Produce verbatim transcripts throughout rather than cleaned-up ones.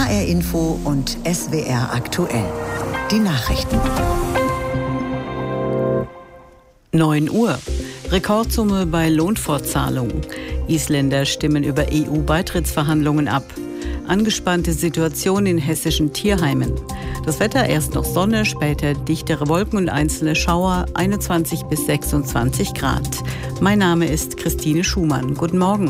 H R Info und S W R aktuell. Die Nachrichten. neun Uhr. Rekordsumme bei Lohnfortzahlung. Isländer stimmen über E U-Beitrittsverhandlungen ab. Angespannte Situation in hessischen Tierheimen. Das Wetter: erst noch Sonne, später dichtere Wolken und einzelne Schauer, einundzwanzig bis sechsundzwanzig Grad. Mein Name ist Christine Schumann. Guten Morgen.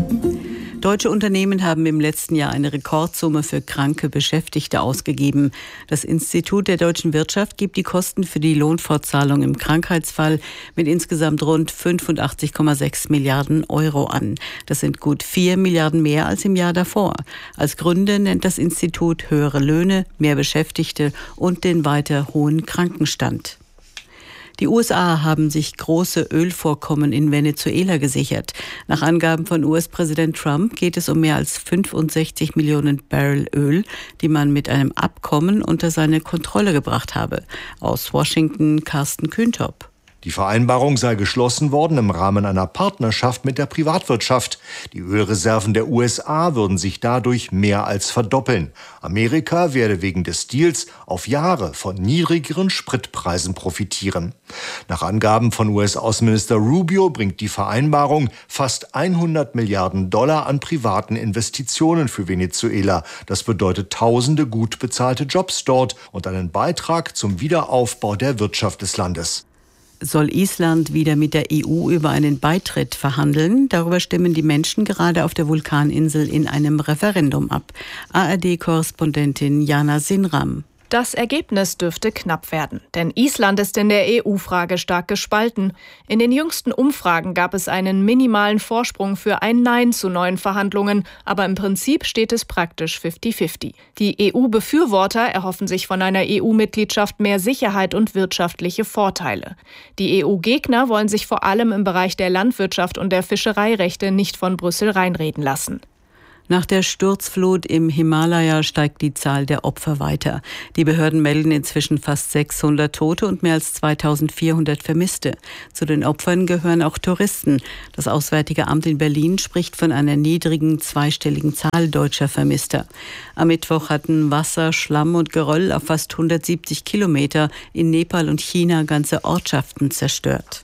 Deutsche Unternehmen haben im letzten Jahr eine Rekordsumme für kranke Beschäftigte ausgegeben. Das Institut der deutschen Wirtschaft gibt die Kosten für die Lohnfortzahlung im Krankheitsfall mit insgesamt rund fünfundachtzig Komma sechs Milliarden Euro an. Das sind gut vier Milliarden mehr als im Jahr davor. Als Gründe nennt das Institut höhere Löhne, mehr Beschäftigte und den weiter hohen Krankenstand. Die U S A haben sich große Ölvorkommen in Venezuela gesichert. Nach Angaben von U S-Präsident Trump geht es um mehr als fünfundsechzig Millionen Barrel Öl, die man mit einem Abkommen unter seine Kontrolle gebracht habe. Aus Washington Carsten Kühntop. Die Vereinbarung sei geschlossen worden im Rahmen einer Partnerschaft mit der Privatwirtschaft. Die Ölreserven der U S A würden sich dadurch mehr als verdoppeln. Amerika werde wegen des Deals auf Jahre von niedrigeren Spritpreisen profitieren. Nach Angaben von U S-Außenminister Rubio bringt die Vereinbarung fast hundert Milliarden Dollar an privaten Investitionen für Venezuela. Das bedeutet tausende gut bezahlte Jobs dort und einen Beitrag zum Wiederaufbau der Wirtschaft des Landes. Soll Island wieder mit der E U über einen Beitritt verhandeln? Darüber stimmen die Menschen gerade auf der Vulkaninsel in einem Referendum ab. A R D-Korrespondentin Jana Sinram. Das Ergebnis dürfte knapp werden, denn Island ist in der E U-Frage stark gespalten. In den jüngsten Umfragen gab es einen minimalen Vorsprung für ein Nein zu neuen Verhandlungen, aber im Prinzip steht es praktisch fifty fifty. Die E U-Befürworter erhoffen sich von einer E U-Mitgliedschaft mehr Sicherheit und wirtschaftliche Vorteile. Die E U-Gegner wollen sich vor allem im Bereich der Landwirtschaft und der Fischereirechte nicht von Brüssel reinreden lassen. Nach der Sturzflut im Himalaya steigt die Zahl der Opfer weiter. Die Behörden melden inzwischen fast sechshundert Tote und mehr als zweitausendvierhundert Vermisste. Zu den Opfern gehören auch Touristen. Das Auswärtige Amt in Berlin spricht von einer niedrigen zweistelligen Zahl deutscher Vermisster. Am Mittwoch hatten Wasser, Schlamm und Geröll auf fast hundertsiebzig Kilometer in Nepal und China ganze Ortschaften zerstört.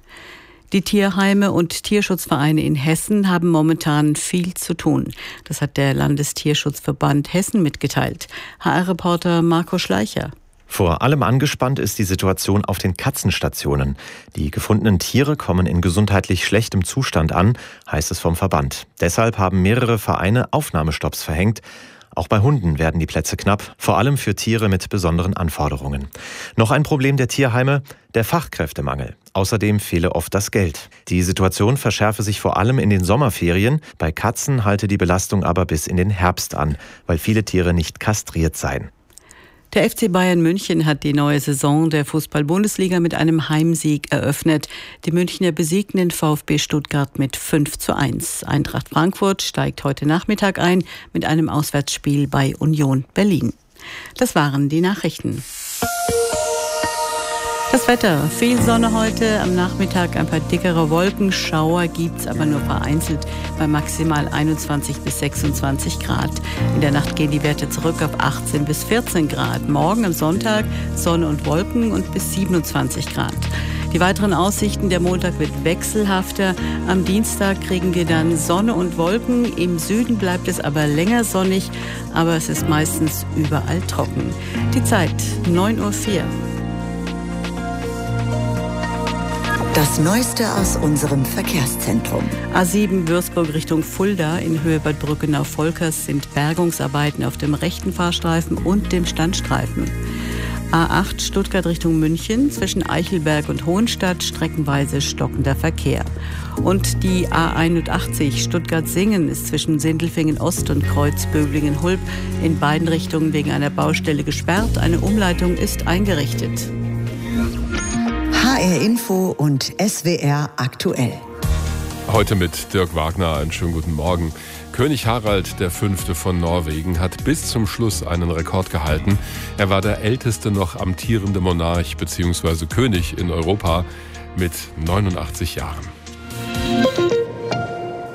Die Tierheime und Tierschutzvereine in Hessen haben momentan viel zu tun. Das hat der Landestierschutzverband Hessen mitgeteilt. H R-Reporter Marco Schleicher. Vor allem angespannt ist die Situation auf den Katzenstationen. Die gefundenen Tiere kommen in gesundheitlich schlechtem Zustand an, heißt es vom Verband. Deshalb haben mehrere Vereine Aufnahmestopps verhängt. Auch bei Hunden werden die Plätze knapp, vor allem für Tiere mit besonderen Anforderungen. Noch ein Problem der Tierheime: der Fachkräftemangel. Außerdem fehle oft das Geld. Die Situation verschärfe sich vor allem in den Sommerferien. Bei Katzen halte die Belastung aber bis in den Herbst an, weil viele Tiere nicht kastriert seien. Der F C Bayern München hat die neue Saison der Fußball-Bundesliga mit einem Heimsieg eröffnet. Die Münchner besiegten den VfB Stuttgart mit fünf zu eins. Eintracht Frankfurt steigt heute Nachmittag ein mit einem Auswärtsspiel bei Union Berlin. Das waren die Nachrichten. Das Wetter: viel Sonne heute, am Nachmittag ein paar dickere Wolken, Schauer gibt's aber nur vereinzelt bei maximal einundzwanzig bis sechsundzwanzig Grad. In der Nacht gehen die Werte zurück auf achtzehn bis vierzehn Grad. Morgen am Sonntag Sonne und Wolken und bis siebenundzwanzig Grad. Die weiteren Aussichten: der Montag wird wechselhafter. Am Dienstag kriegen wir dann Sonne und Wolken. Im Süden bleibt es aber länger sonnig, aber es ist meistens überall trocken. Die Zeit neun Uhr vier. Das Neueste aus unserem Verkehrszentrum. A sieben Würzburg Richtung Fulda in Höhe Bad Brückenau-Volkers sind Bergungsarbeiten auf dem rechten Fahrstreifen und dem Standstreifen. A acht Stuttgart Richtung München zwischen Eichelberg und Hohenstadt streckenweise stockender Verkehr. Und die A einundachtzig Stuttgart-Singen ist zwischen Sindelfingen Ost und Kreuzböblingen-Hulb in beiden Richtungen wegen einer Baustelle gesperrt. Eine Umleitung ist eingerichtet. H R Info und S W R aktuell. Heute mit Dirk Wagner, einen schönen guten Morgen. König Harald der Fünfte von Norwegen hat bis zum Schluss einen Rekord gehalten. Er war der älteste noch amtierende Monarch bzw. König in Europa mit neunundachtzig Jahren.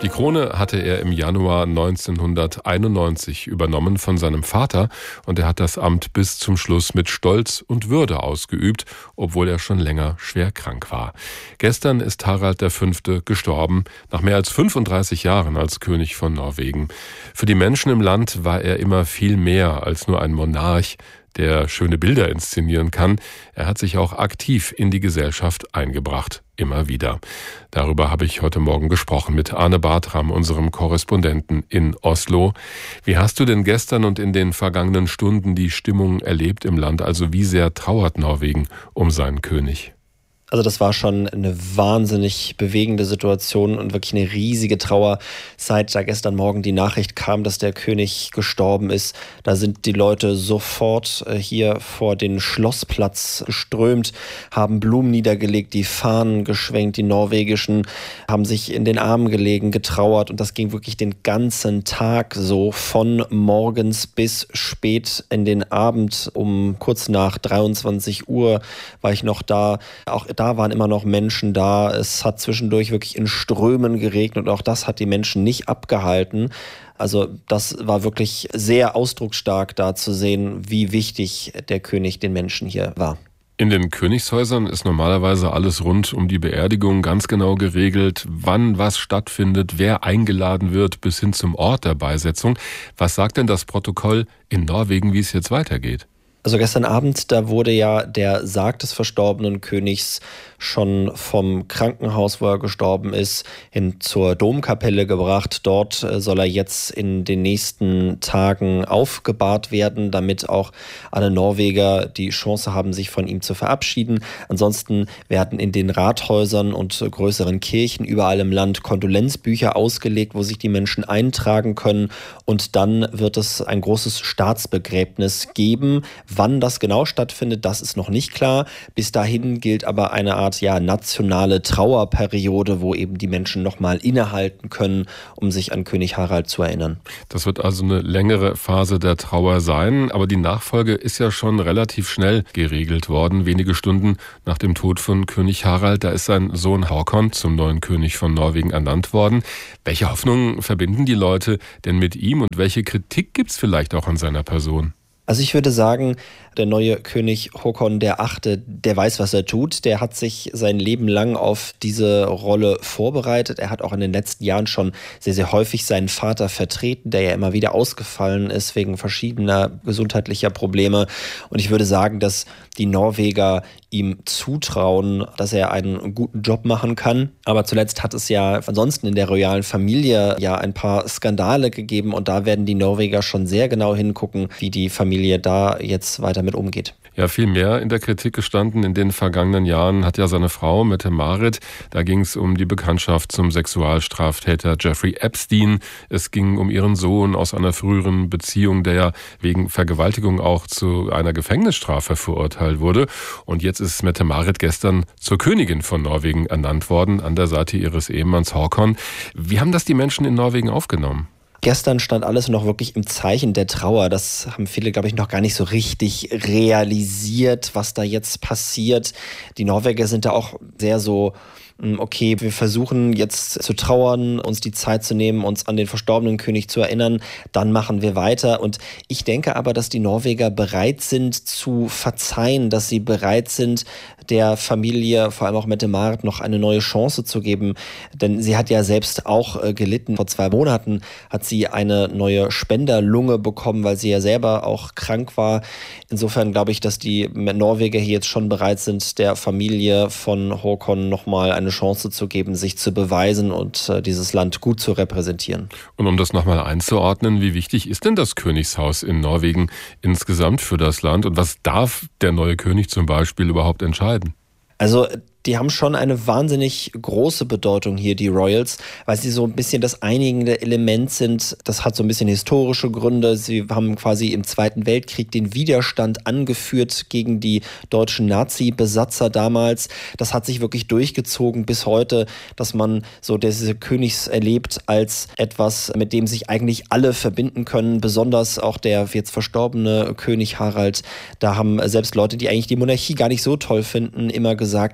Die Krone hatte er im Januar neunzehnhunderteinundneunzig übernommen von seinem Vater und er hat das Amt bis zum Schluss mit Stolz und Würde ausgeübt, obwohl er schon länger schwer krank war. Gestern ist Harald der Fünfte gestorben, nach mehr als fünfunddreißig Jahren als König von Norwegen. Für die Menschen im Land war er immer viel mehr als nur ein Monarch, der schöne Bilder inszenieren kann. Er hat sich auch aktiv in die Gesellschaft eingebracht, immer wieder. Darüber habe ich heute Morgen gesprochen mit Arne Bartram, unserem Korrespondenten in Oslo. Wie hast du denn gestern und in den vergangenen Stunden die Stimmung erlebt im Land? Also wie sehr trauert Norwegen um seinen König? Also das war schon eine wahnsinnig bewegende Situation und wirklich eine riesige Trauer, seit da gestern Morgen die Nachricht kam, dass der König gestorben ist. Da sind die Leute sofort hier vor den Schlossplatz geströmt, haben Blumen niedergelegt, die Fahnen geschwenkt, die norwegischen, haben sich in den Armen gelegen, getrauert und das ging wirklich den ganzen Tag so, von morgens bis spät in den Abend. Um kurz nach dreiundzwanzig Uhr war ich noch da. Auch da waren immer noch Menschen da. Es hat zwischendurch wirklich in Strömen geregnet und auch das hat die Menschen nicht abgehalten. Also das war wirklich sehr ausdrucksstark, da zu sehen, wie wichtig der König den Menschen hier war. In den Königshäusern ist normalerweise alles rund um die Beerdigung ganz genau geregelt, wann was stattfindet, wer eingeladen wird, bis hin zum Ort der Beisetzung. Was sagt denn das Protokoll in Norwegen, wie es jetzt weitergeht? Also gestern Abend, da wurde ja der Sarg des verstorbenen Königs schon vom Krankenhaus, wo er gestorben ist, hin zur Domkapelle gebracht. Dort soll er jetzt in den nächsten Tagen aufgebahrt werden, damit auch alle Norweger die Chance haben, sich von ihm zu verabschieden. Ansonsten werden in den Rathäusern und größeren Kirchen überall im Land Kondolenzbücher ausgelegt, wo sich die Menschen eintragen können. Und dann wird es ein großes Staatsbegräbnis geben. Wann das genau stattfindet, das ist noch nicht klar. Bis dahin gilt aber eine Art ja, nationale Trauerperiode, wo eben die Menschen nochmal innehalten können, um sich an König Harald zu erinnern. Das wird also eine längere Phase der Trauer sein, aber die Nachfolge ist ja schon relativ schnell geregelt worden. Wenige Stunden nach dem Tod von König Harald, da ist sein Sohn Håkon zum neuen König von Norwegen ernannt worden. Welche Hoffnungen verbinden die Leute denn mit ihm und welche Kritik gibt es vielleicht auch an seiner Person? Also ich würde sagen, der neue König Håkon der Achte, der weiß, was er tut. Der hat sich sein Leben lang auf diese Rolle vorbereitet. Er hat auch in den letzten Jahren schon sehr, sehr häufig seinen Vater vertreten, der ja immer wieder ausgefallen ist wegen verschiedener gesundheitlicher Probleme. Und ich würde sagen, dass die Norweger ihm zutrauen, dass er einen guten Job machen kann. Aber zuletzt hat es ja ansonsten in der royalen Familie ja ein paar Skandale gegeben und da werden die Norweger schon sehr genau hingucken, wie die Familie da jetzt weiter mit umgeht. Ja, viel mehr in der Kritik gestanden in den vergangenen Jahren hat ja seine Frau Mette-Marit. Da ging es um die Bekanntschaft zum Sexualstraftäter Jeffrey Epstein. Es ging um ihren Sohn aus einer früheren Beziehung, der ja wegen Vergewaltigung auch zu einer Gefängnisstrafe verurteilt wurde. Und jetzt ist Mette-Marit gestern zur Königin von Norwegen ernannt worden, an der Seite ihres Ehemanns Håkon. Wie haben das die Menschen in Norwegen aufgenommen? Gestern stand alles noch wirklich im Zeichen der Trauer. Das haben viele, glaube ich, noch gar nicht so richtig realisiert, was da jetzt passiert. Die Norweger sind da auch sehr so, okay, wir versuchen jetzt zu trauern, uns die Zeit zu nehmen, uns an den verstorbenen König zu erinnern, dann machen wir weiter. Und ich denke aber, dass die Norweger bereit sind zu verzeihen, dass sie bereit sind, der Familie, vor allem auch Mette-Marit, noch eine neue Chance zu geben. Denn sie hat ja selbst auch äh, gelitten. Vor zwei Monaten hat sie eine neue Spenderlunge bekommen, weil sie ja selber auch krank war. Insofern glaube ich, dass die Norweger hier jetzt schon bereit sind, der Familie von Håkon nochmal eine Chance zu geben, sich zu beweisen und äh, dieses Land gut zu repräsentieren. Und um das nochmal einzuordnen, wie wichtig ist denn das Königshaus in Norwegen insgesamt für das Land? Und was darf der neue König zum Beispiel überhaupt entscheiden? Also die haben schon eine wahnsinnig große Bedeutung hier, die Royals, weil sie so ein bisschen das einigende Element sind. Das hat so ein bisschen historische Gründe. Sie haben quasi im Zweiten Weltkrieg den Widerstand angeführt gegen die deutschen Nazi-Besatzer damals. Das hat sich wirklich durchgezogen bis heute, dass man so diese Königs erlebt als etwas, mit dem sich eigentlich alle verbinden können. Besonders auch der jetzt verstorbene König Harald. Da haben selbst Leute, die eigentlich die Monarchie gar nicht so toll finden, immer gesagt, nein, aber der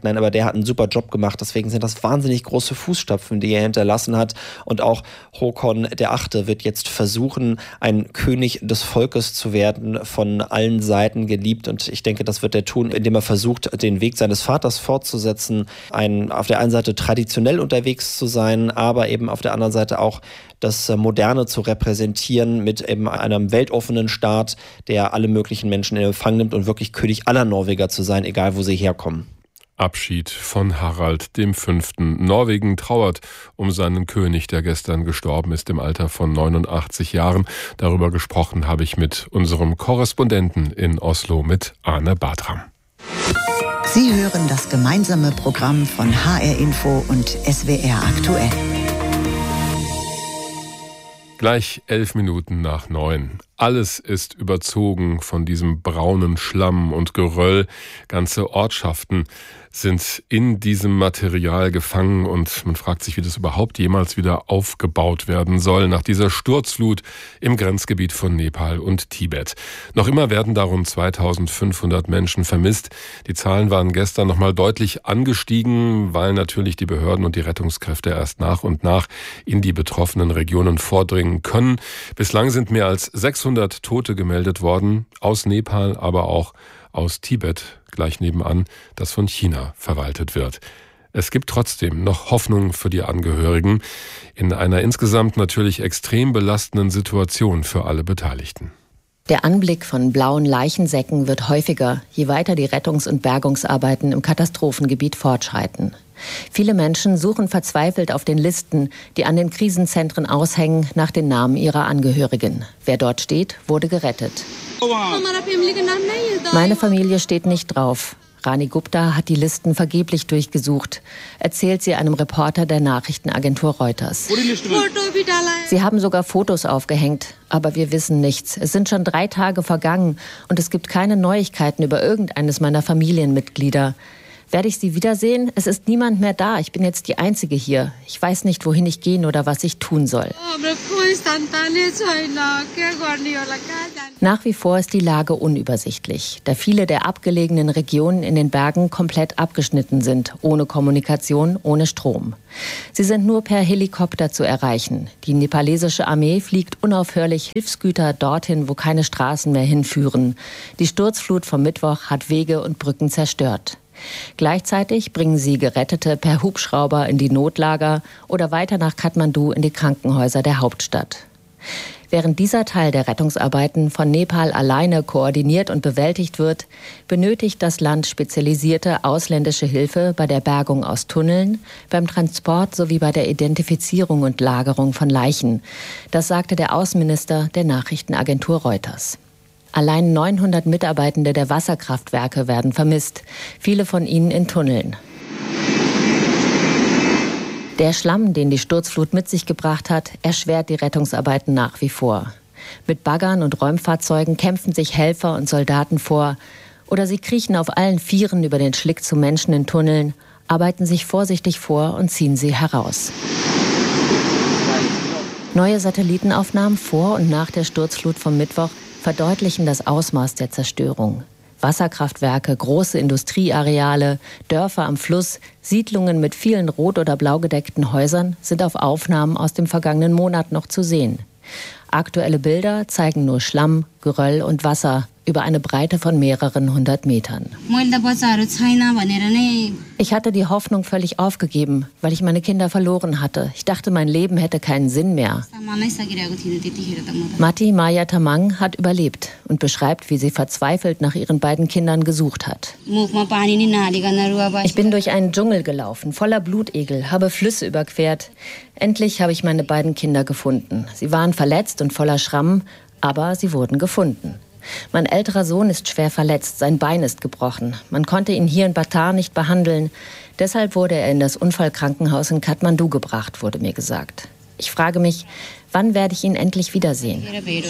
er hat einen super Job gemacht. Deswegen sind das wahnsinnig große Fußstapfen, die er hinterlassen hat. Und auch Håkon der Achte wird jetzt versuchen, ein König des Volkes zu werden, von allen Seiten geliebt. Und ich denke, das wird er tun, indem er versucht, den Weg seines Vaters fortzusetzen, ein, auf der einen Seite traditionell unterwegs zu sein, aber eben auf der anderen Seite auch das Moderne zu repräsentieren mit eben einem weltoffenen Staat, der alle möglichen Menschen in Empfang nimmt und wirklich König aller Norweger zu sein, egal wo sie herkommen. Abschied von Harald dem Fünften. Norwegen trauert um seinen König, der gestern gestorben ist im Alter von neunundachtzig Jahren. Darüber gesprochen habe ich mit unserem Korrespondenten in Oslo, mit Arne Bartram. Sie hören das gemeinsame Programm von H R Info und S W R Aktuell. Gleich elf Minuten nach neun. Alles ist überzogen von diesem braunen Schlamm und Geröll. Ganze Ortschaften sind in diesem Material gefangen und man fragt sich, wie das überhaupt jemals wieder aufgebaut werden soll nach dieser Sturzflut im Grenzgebiet von Nepal und Tibet. Noch immer werden da rund zweitausendfünfhundert Menschen vermisst. Die Zahlen waren gestern nochmal deutlich angestiegen, weil natürlich die Behörden und die Rettungskräfte erst nach und nach in die betroffenen Regionen vordringen können. Bislang sind mehr als sechshundert Tote gemeldet worden, aus Nepal, aber auch aus Tibet, gleich nebenan, das von China verwaltet wird. Es gibt trotzdem noch Hoffnung für die Angehörigen in einer insgesamt natürlich extrem belastenden Situation für alle Beteiligten. Der Anblick von blauen Leichensäcken wird häufiger, je weiter die Rettungs- und Bergungsarbeiten im Katastrophengebiet fortschreiten. Viele Menschen suchen verzweifelt auf den Listen, die an den Krisenzentren aushängen, nach den Namen ihrer Angehörigen. Wer dort steht, wurde gerettet. Meine Familie steht nicht drauf. Rani Gupta hat die Listen vergeblich durchgesucht, erzählt sie einem Reporter der Nachrichtenagentur Reuters. Sie haben sogar Fotos aufgehängt, aber wir wissen nichts. Es sind schon drei Tage vergangen und es gibt keine Neuigkeiten über irgendeines meiner Familienmitglieder. Werde ich sie wiedersehen? Es ist niemand mehr da. Ich bin jetzt die Einzige hier. Ich weiß nicht, wohin ich gehen oder was ich tun soll. Nach wie vor ist die Lage unübersichtlich, da viele der abgelegenen Regionen in den Bergen komplett abgeschnitten sind, ohne Kommunikation, ohne Strom. Sie sind nur per Helikopter zu erreichen. Die nepalesische Armee fliegt unaufhörlich Hilfsgüter dorthin, wo keine Straßen mehr hinführen. Die Sturzflut vom Mittwoch hat Wege und Brücken zerstört. Gleichzeitig bringen sie Gerettete per Hubschrauber in die Notlager oder weiter nach Kathmandu in die Krankenhäuser der Hauptstadt. Während dieser Teil der Rettungsarbeiten von Nepal alleine koordiniert und bewältigt wird, benötigt das Land spezialisierte ausländische Hilfe bei der Bergung aus Tunneln, beim Transport sowie bei der Identifizierung und Lagerung von Leichen. Das sagte der Außenminister der Nachrichtenagentur Reuters. Allein neunhundert Mitarbeitende der Wasserkraftwerke werden vermisst, viele von ihnen in Tunneln. Der Schlamm, den die Sturzflut mit sich gebracht hat, erschwert die Rettungsarbeiten nach wie vor. Mit Baggern und Räumfahrzeugen kämpfen sich Helfer und Soldaten vor oder sie kriechen auf allen Vieren über den Schlick zu Menschen in Tunneln, arbeiten sich vorsichtig vor und ziehen sie heraus. Neue Satellitenaufnahmen vor und nach der Sturzflut vom Mittwoch verdeutlichen das Ausmaß der Zerstörung. Wasserkraftwerke, große Industrieareale, Dörfer am Fluss, Siedlungen mit vielen rot- oder blau gedeckten Häusern sind auf Aufnahmen aus dem vergangenen Monat noch zu sehen. Aktuelle Bilder zeigen nur Schlamm, Geröll und Wasser über eine Breite von mehreren hundert Metern. Ich hatte die Hoffnung völlig aufgegeben, weil ich meine Kinder verloren hatte. Ich dachte, mein Leben hätte keinen Sinn mehr. Mati Maya Tamang hat überlebt und beschreibt, wie sie verzweifelt nach ihren beiden Kindern gesucht hat. Ich bin durch einen Dschungel gelaufen, voller Blutegel, habe Flüsse überquert. Endlich habe ich meine beiden Kinder gefunden. Sie waren verletzt und voller Schrammen, aber sie wurden gefunden. Mein älterer Sohn ist schwer verletzt, sein Bein ist gebrochen. Man konnte ihn hier in Batar nicht behandeln. Deshalb wurde er in das Unfallkrankenhaus in Kathmandu gebracht, wurde mir gesagt. Ich frage mich, wann werde ich ihn endlich wiedersehen?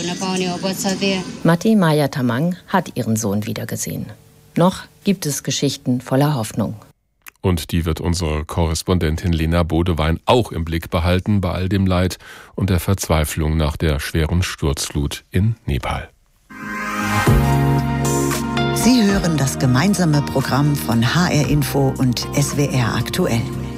Mati Maya Tamang hat ihren Sohn wiedergesehen. Noch gibt es Geschichten voller Hoffnung. Und die wird unsere Korrespondentin Lena Bodewein auch im Blick behalten bei all dem Leid und der Verzweiflung nach der schweren Sturzflut in Nepal. Sie hören hören das gemeinsame Programm von H R Info und S W R aktuell.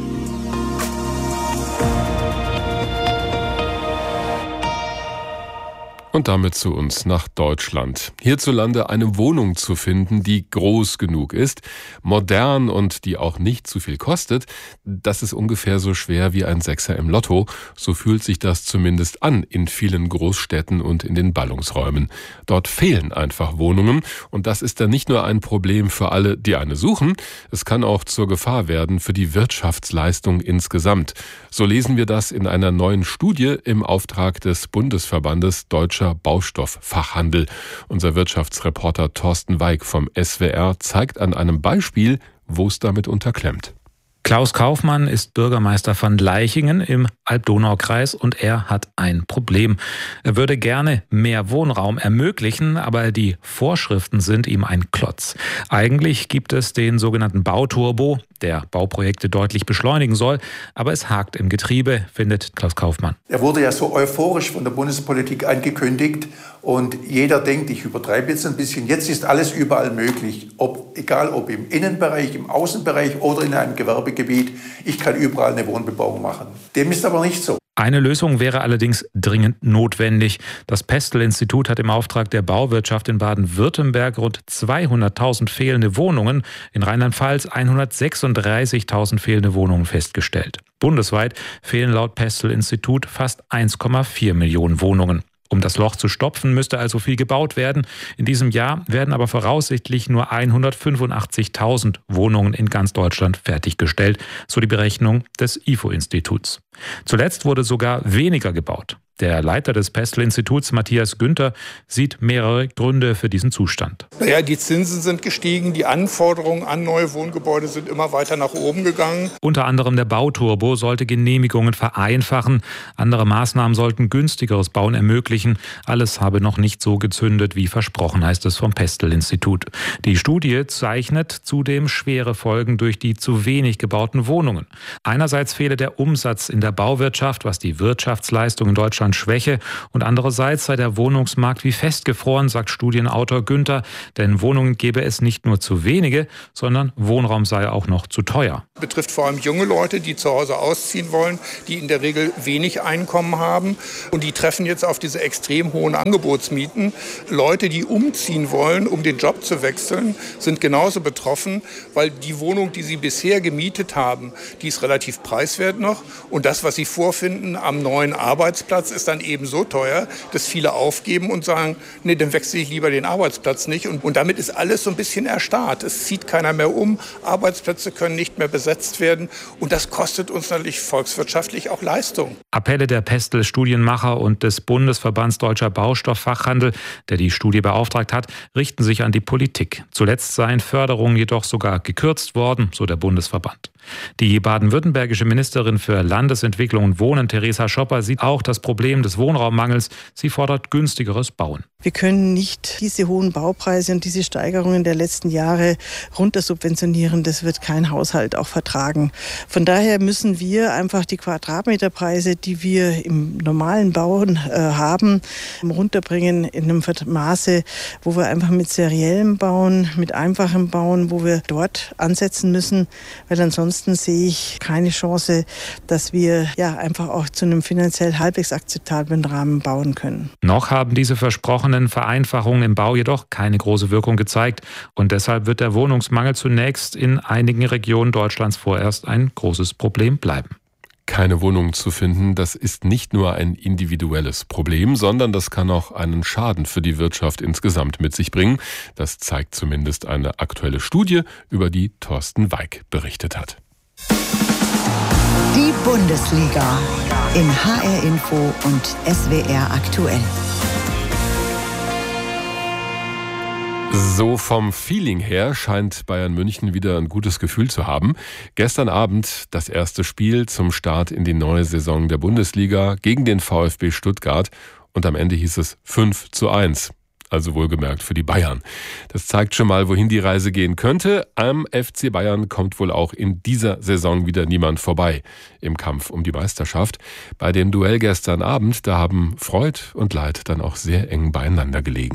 Und damit zu uns nach Deutschland. Hierzulande eine Wohnung zu finden, die groß genug ist, modern und die auch nicht zu viel kostet, das ist ungefähr so schwer wie ein Sechser im Lotto. So fühlt sich das zumindest an in vielen Großstädten und in den Ballungsräumen. Dort fehlen einfach Wohnungen und das ist dann nicht nur ein Problem für alle, die eine suchen, es kann auch zur Gefahr werden für die Wirtschaftsleistung insgesamt. So lesen wir das in einer neuen Studie im Auftrag des Bundesverbandes Deutscher Baustoffachhandel. Unser Wirtschaftsreporter Thorsten Weig vom S W R zeigt an einem Beispiel, wo es damit unterklemmt. Klaus Kaufmann ist Bürgermeister von Leichingen im Alb-Donau-Kreis und er hat ein Problem. Er würde gerne mehr Wohnraum ermöglichen, aber die Vorschriften sind ihm ein Klotz. Eigentlich gibt es den sogenannten Bauturbo, der Bauprojekte deutlich beschleunigen soll, aber es hakt im Getriebe, findet Klaus Kaufmann. Er wurde ja so euphorisch von der Bundespolitik angekündigt und jeder denkt, ich übertreibe jetzt ein bisschen, jetzt ist alles überall möglich, ob, egal ob im Innenbereich, im Außenbereich oder in einem Gewerbegebiet, ich kann überall eine Wohnbebauung machen. Dem ist aber nicht so. Eine Lösung wäre allerdings dringend notwendig. Das Pestel-Institut hat im Auftrag der Bauwirtschaft in Baden-Württemberg rund zweihunderttausend fehlende Wohnungen, in Rheinland-Pfalz hundertsechsunddreißigtausend fehlende Wohnungen festgestellt. Bundesweit fehlen laut Pestel-Institut fast eins Komma vier Millionen Wohnungen. Um das Loch zu stopfen, müsste also viel gebaut werden. In diesem Jahr werden aber voraussichtlich nur hundertfünfundachtzigtausend Wohnungen in ganz Deutschland fertiggestellt, so die Berechnung des I F O-Instituts. Zuletzt wurde sogar weniger gebaut. Der Leiter des Pestel-Instituts, Matthias Günther, sieht mehrere Gründe für diesen Zustand. Ja, die Zinsen sind gestiegen, die Anforderungen an neue Wohngebäude sind immer weiter nach oben gegangen. Unter anderem der Bauturbo sollte Genehmigungen vereinfachen. Andere Maßnahmen sollten günstigeres Bauen ermöglichen. Alles habe noch nicht so gezündet, wie versprochen, heißt es vom Pestel-Institut. Die Studie zeichnet zudem schwere Folgen durch die zu wenig gebauten Wohnungen. Einerseits fehle der Umsatz in der Bauwirtschaft, was die Wirtschaftsleistung in Deutschland Schwäche, und andererseits sei der Wohnungsmarkt wie festgefroren, sagt Studienautor Günther, denn Wohnungen gäbe es nicht nur zu wenige, sondern Wohnraum sei auch noch zu teuer. Betrifft vor allem junge Leute, die zu Hause ausziehen wollen, die in der Regel wenig Einkommen haben und die treffen jetzt auf diese extrem hohen Angebotsmieten. Leute, die umziehen wollen, um den Job zu wechseln, sind genauso betroffen, weil die Wohnung, die sie bisher gemietet haben, die ist relativ preiswert noch und das, was sie vorfinden am neuen Arbeitsplatz, ist dann eben so teuer, dass viele aufgeben und sagen, nee, dann wechsle ich lieber den Arbeitsplatz nicht. Und, und damit ist alles so ein bisschen erstarrt. Es zieht keiner mehr um, Arbeitsplätze können nicht mehr besetzt werden und das kostet uns natürlich volkswirtschaftlich auch Leistung. Appelle der Pestel-Studienmacher und des Bundesverbands Deutscher Baustoffachhandel, der die Studie beauftragt hat, richten sich an die Politik. Zuletzt seien Förderungen jedoch sogar gekürzt worden, so der Bundesverband. Die baden-württembergische Ministerin für Landesentwicklung und Wohnen, Theresa Schopper, sieht auch das Problem des Wohnraummangels. Sie fordert günstigeres Bauen. Wir können nicht diese hohen Baupreise und diese Steigerungen der letzten Jahre runtersubventionieren. Das wird kein Haushalt auch vertragen. Von daher müssen wir einfach die Quadratmeterpreise, die wir im normalen Bauen äh, haben, runterbringen in einem Maße, wo wir einfach mit seriellem Bauen, mit einfachem Bauen, wo wir dort ansetzen müssen, weil ansonsten sehe ich keine Chance, dass wir ja einfach auch zu einem finanziell halbwegs akzeptablen Rahmen bauen können. Noch haben diese versprochenen Vereinfachungen im Bau jedoch keine große Wirkung gezeigt und deshalb wird der Wohnungsmangel zunächst in einigen Regionen Deutschlands vorerst ein großes Problem bleiben. Keine Wohnung zu finden, das ist nicht nur ein individuelles Problem, sondern das kann auch einen Schaden für die Wirtschaft insgesamt mit sich bringen. Das zeigt zumindest eine aktuelle Studie, über die Thorsten Weig berichtet hat. Die Bundesliga in H R Info und S W R aktuell. So vom Feeling her scheint Bayern München wieder ein gutes Gefühl zu haben. Gestern Abend das erste Spiel zum Start in die neue Saison der Bundesliga gegen den VfB Stuttgart und am Ende hieß es fünf zu eins. Also wohlgemerkt für die Bayern. Das zeigt schon mal, wohin die Reise gehen könnte. Am F C Bayern kommt wohl auch in dieser Saison wieder niemand vorbei im Kampf um die Meisterschaft. Bei dem Duell gestern Abend, da haben Freud und Leid dann auch sehr eng beieinander gelegen.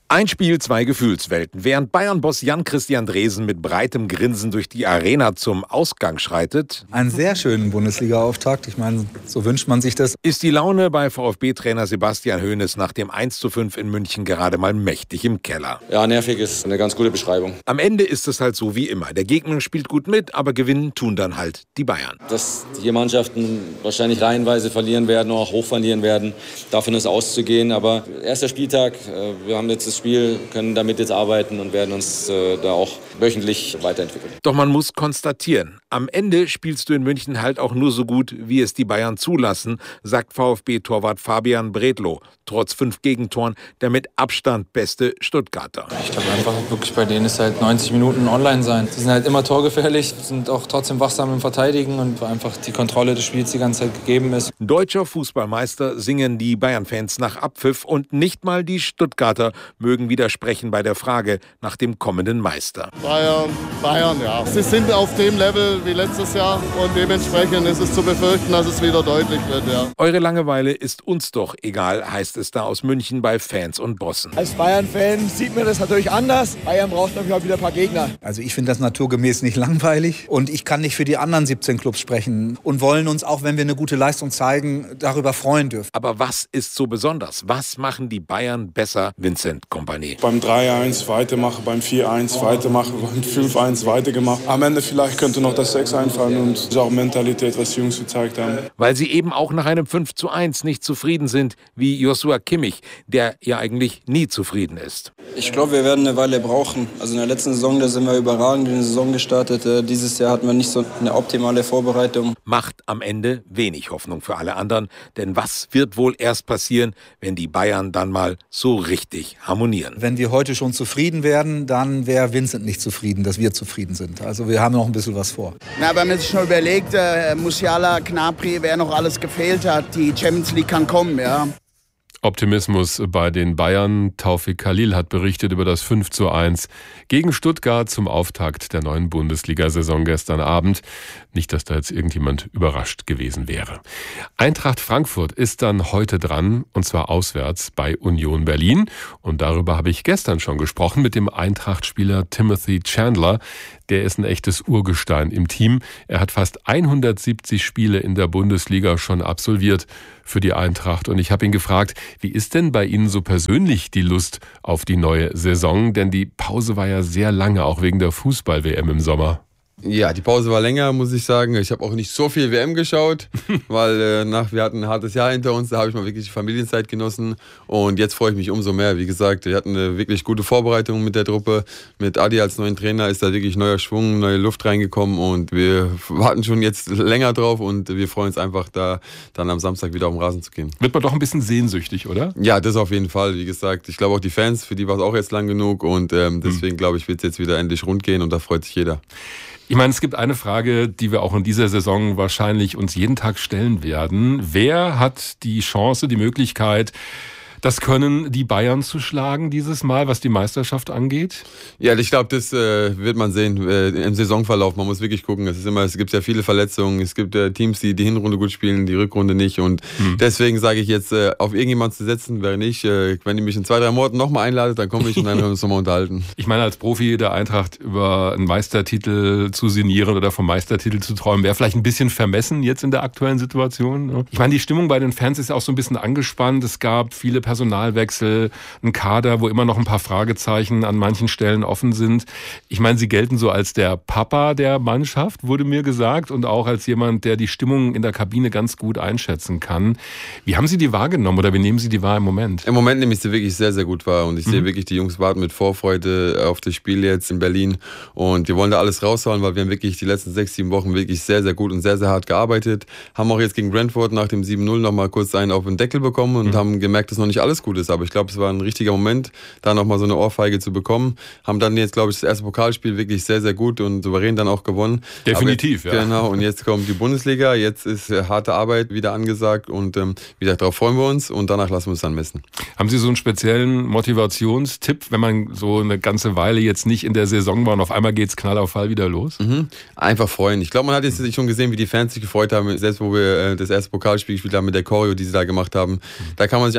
Ein Spiel, zwei Gefühlswelten. Während Bayern-Boss Jan-Christian Dresen mit breitem Grinsen durch die Arena zum Ausgang schreitet, einen sehr schönen Bundesliga-Auftakt, ich meine, so wünscht man sich das, ist die Laune bei VfB-Trainer Sebastian Hoeneß nach dem eins zu fünf in München gerade mal mächtig im Keller. Ja, nervig ist eine ganz gute Beschreibung. Am Ende ist es halt so wie immer. Der Gegner spielt gut mit, aber gewinnen tun dann halt die Bayern. Dass hier Mannschaften wahrscheinlich reihenweise verlieren werden, auch hoch verlieren werden, davon ist auszugehen. Aber erster Spieltag, wir haben jetzt das Spiel, können damit jetzt arbeiten und werden uns äh, da auch wöchentlich weiterentwickeln. Doch man muss konstatieren, am Ende spielst du in München halt auch nur so gut, wie es die Bayern zulassen, sagt VfB-Torwart Fabian Bredlow. Trotz fünf Gegentoren der mit Abstand beste Stuttgarter. Ich glaube einfach wirklich, bei denen ist halt neunzig Minuten online sein. Sie sind halt immer torgefährlich, sind auch trotzdem wachsam im Verteidigen und einfach die Kontrolle des Spiels die ganze Zeit gegeben ist. Deutscher Fußballmeister singen die Bayern-Fans nach Abpfiff und nicht mal die Stuttgarter mögen widersprechen bei der Frage nach dem kommenden Meister. Bayern, Bayern, ja. Sie sind auf dem Level wie letztes Jahr und dementsprechend ist es zu befürchten, dass es wieder deutlich wird, ja. Eure Langeweile ist uns doch egal, heißt es da aus München bei Fans und Bossen. Als Bayern-Fan sieht man das natürlich anders. Bayern braucht natürlich auch wieder ein paar Gegner. Also ich finde das naturgemäß nicht langweilig und ich kann nicht für die anderen siebzehn Clubs sprechen und wollen uns, auch wenn wir eine gute Leistung zeigen, darüber freuen dürfen. Aber was ist so besonders? Was machen die Bayern besser, Vincent Kompany? Beim drei eins weitermachen, beim vier eins weitermachen, beim fünf eins weitergemacht. Am Ende vielleicht könnte noch das sechs einfallen und das ist auch Mentalität, was die Jungs gezeigt haben. Weil sie eben auch nach einem fünf zu eins nicht zufrieden sind, wie Joshua Kimmich, der ja eigentlich nie zufrieden ist. Ich glaube, wir werden eine Weile brauchen. Also in der letzten Saison, da sind wir überragend in die Saison gestartet. Dieses Jahr hatten wir nicht so eine optimale Vorbereitung. Macht am Ende wenig Hoffnung für alle anderen, denn was wird wohl erst passieren, wenn die Bayern dann mal so richtig harmonieren? Wenn wir heute schon zufrieden werden, dann wäre Vincent nicht zufrieden, dass wir zufrieden sind. Also wir haben noch ein bisschen was vor. Na, wenn man sich schon überlegt, äh, Musiala, Gnabry, wer noch alles gefehlt hat, die Champions League kann kommen, ja. Optimismus bei den Bayern. Taufik Khalil hat berichtet über das fünf zu eins gegen Stuttgart zum Auftakt der neuen Bundesliga-Saison gestern Abend. Nicht, dass da jetzt irgendjemand überrascht gewesen wäre. Eintracht Frankfurt ist dann heute dran, und zwar auswärts bei Union Berlin. Und darüber habe ich gestern schon gesprochen mit dem Eintracht-Spieler Timothy Chandler. Der ist ein echtes Urgestein im Team. Er hat fast hundertsiebzig Spiele in der Bundesliga schon absolviert für die Eintracht. Und ich habe ihn gefragt, wie ist denn bei Ihnen so persönlich die Lust auf die neue Saison? Denn die Pause war ja sehr lange, auch wegen der Fußball-W M im Sommer. Ja, die Pause war länger, muss ich sagen. Ich habe auch nicht so viel W M geschaut, weil äh, nach, wir hatten ein hartes Jahr hinter uns, da habe ich mal wirklich Familienzeit genossen und jetzt freue ich mich umso mehr. Wie gesagt, wir hatten eine wirklich gute Vorbereitung mit der Truppe. Mit Adi als neuen Trainer ist da wirklich neuer Schwung, neue Luft reingekommen und wir warten schon jetzt länger drauf und wir freuen uns einfach, da dann am Samstag wieder auf den Rasen zu gehen. Wird man doch ein bisschen sehnsüchtig, oder? Ja, das auf jeden Fall. Wie gesagt, ich glaube auch die Fans, für die war es auch jetzt lang genug und ähm, deswegen glaube ich, wird es jetzt wieder endlich rund gehen und da freut sich jeder. Ich meine, es gibt eine Frage, die wir auch in dieser Saison wahrscheinlich uns jeden Tag stellen werden. Wer hat die Chance, die Möglichkeit, das Können, die Bayern zu schlagen dieses Mal, was die Meisterschaft angeht? Ja, ich glaube, das äh, wird man sehen äh, im Saisonverlauf. Man muss wirklich gucken. Es ist immer, es gibt ja viele Verletzungen. Es gibt äh, Teams, die die Hinrunde gut spielen, die Rückrunde nicht. Und hm. deswegen sage ich jetzt, äh, auf irgendjemanden zu setzen, wäre nicht. Äh, wenn ihr mich in zwei, drei Monaten nochmal einladet, dann komme ich und dann können wir uns nochmal unterhalten. Ich meine, als Profi der Eintracht über einen Meistertitel zu sinnieren oder vom Meistertitel zu träumen, wäre vielleicht ein bisschen vermessen jetzt in der aktuellen Situation. Ich meine, die Stimmung bei den Fans ist ja auch so ein bisschen angespannt. Es gab viele Personalwechsel, ein Kader, wo immer noch ein paar Fragezeichen an manchen Stellen offen sind. Ich meine, Sie gelten so als der Papa der Mannschaft, wurde mir gesagt, und auch als jemand, der die Stimmung in der Kabine ganz gut einschätzen kann. Wie haben Sie die wahrgenommen oder wie nehmen Sie die wahr im Moment? Im Moment nehme ich sie wirklich sehr, sehr gut wahr und ich mhm. sehe wirklich, die Jungs warten mit Vorfreude auf das Spiel jetzt in Berlin und wir wollen da alles raushauen, weil wir haben wirklich die letzten sechs, sieben Wochen wirklich sehr, sehr gut und sehr, sehr hart gearbeitet. Haben auch jetzt gegen Brentford nach dem sieben null noch mal kurz einen auf den Deckel bekommen und mhm. haben gemerkt, dass noch nicht alles gut ist, aber ich glaube, es war ein richtiger Moment, da noch mal so eine Ohrfeige zu bekommen. Haben dann jetzt, glaube ich, das erste Pokalspiel wirklich sehr, sehr gut und souverän dann auch gewonnen. Definitiv, aber, ja. Genau, und jetzt kommt die Bundesliga, jetzt ist harte Arbeit wieder angesagt und ähm, wie gesagt, darauf freuen wir uns und danach lassen wir uns dann messen. Haben Sie so einen speziellen Motivationstipp, wenn man so eine ganze Weile jetzt nicht in der Saison war und auf einmal geht's Knall auf Fall wieder los? Mhm. Einfach freuen. Ich glaube, man hat jetzt schon gesehen, wie die Fans sich gefreut haben, selbst wo wir das erste Pokalspiel gespielt haben mit der Choreo, die sie da gemacht haben. Mhm. Da kann man sich einfach nur auf die Saison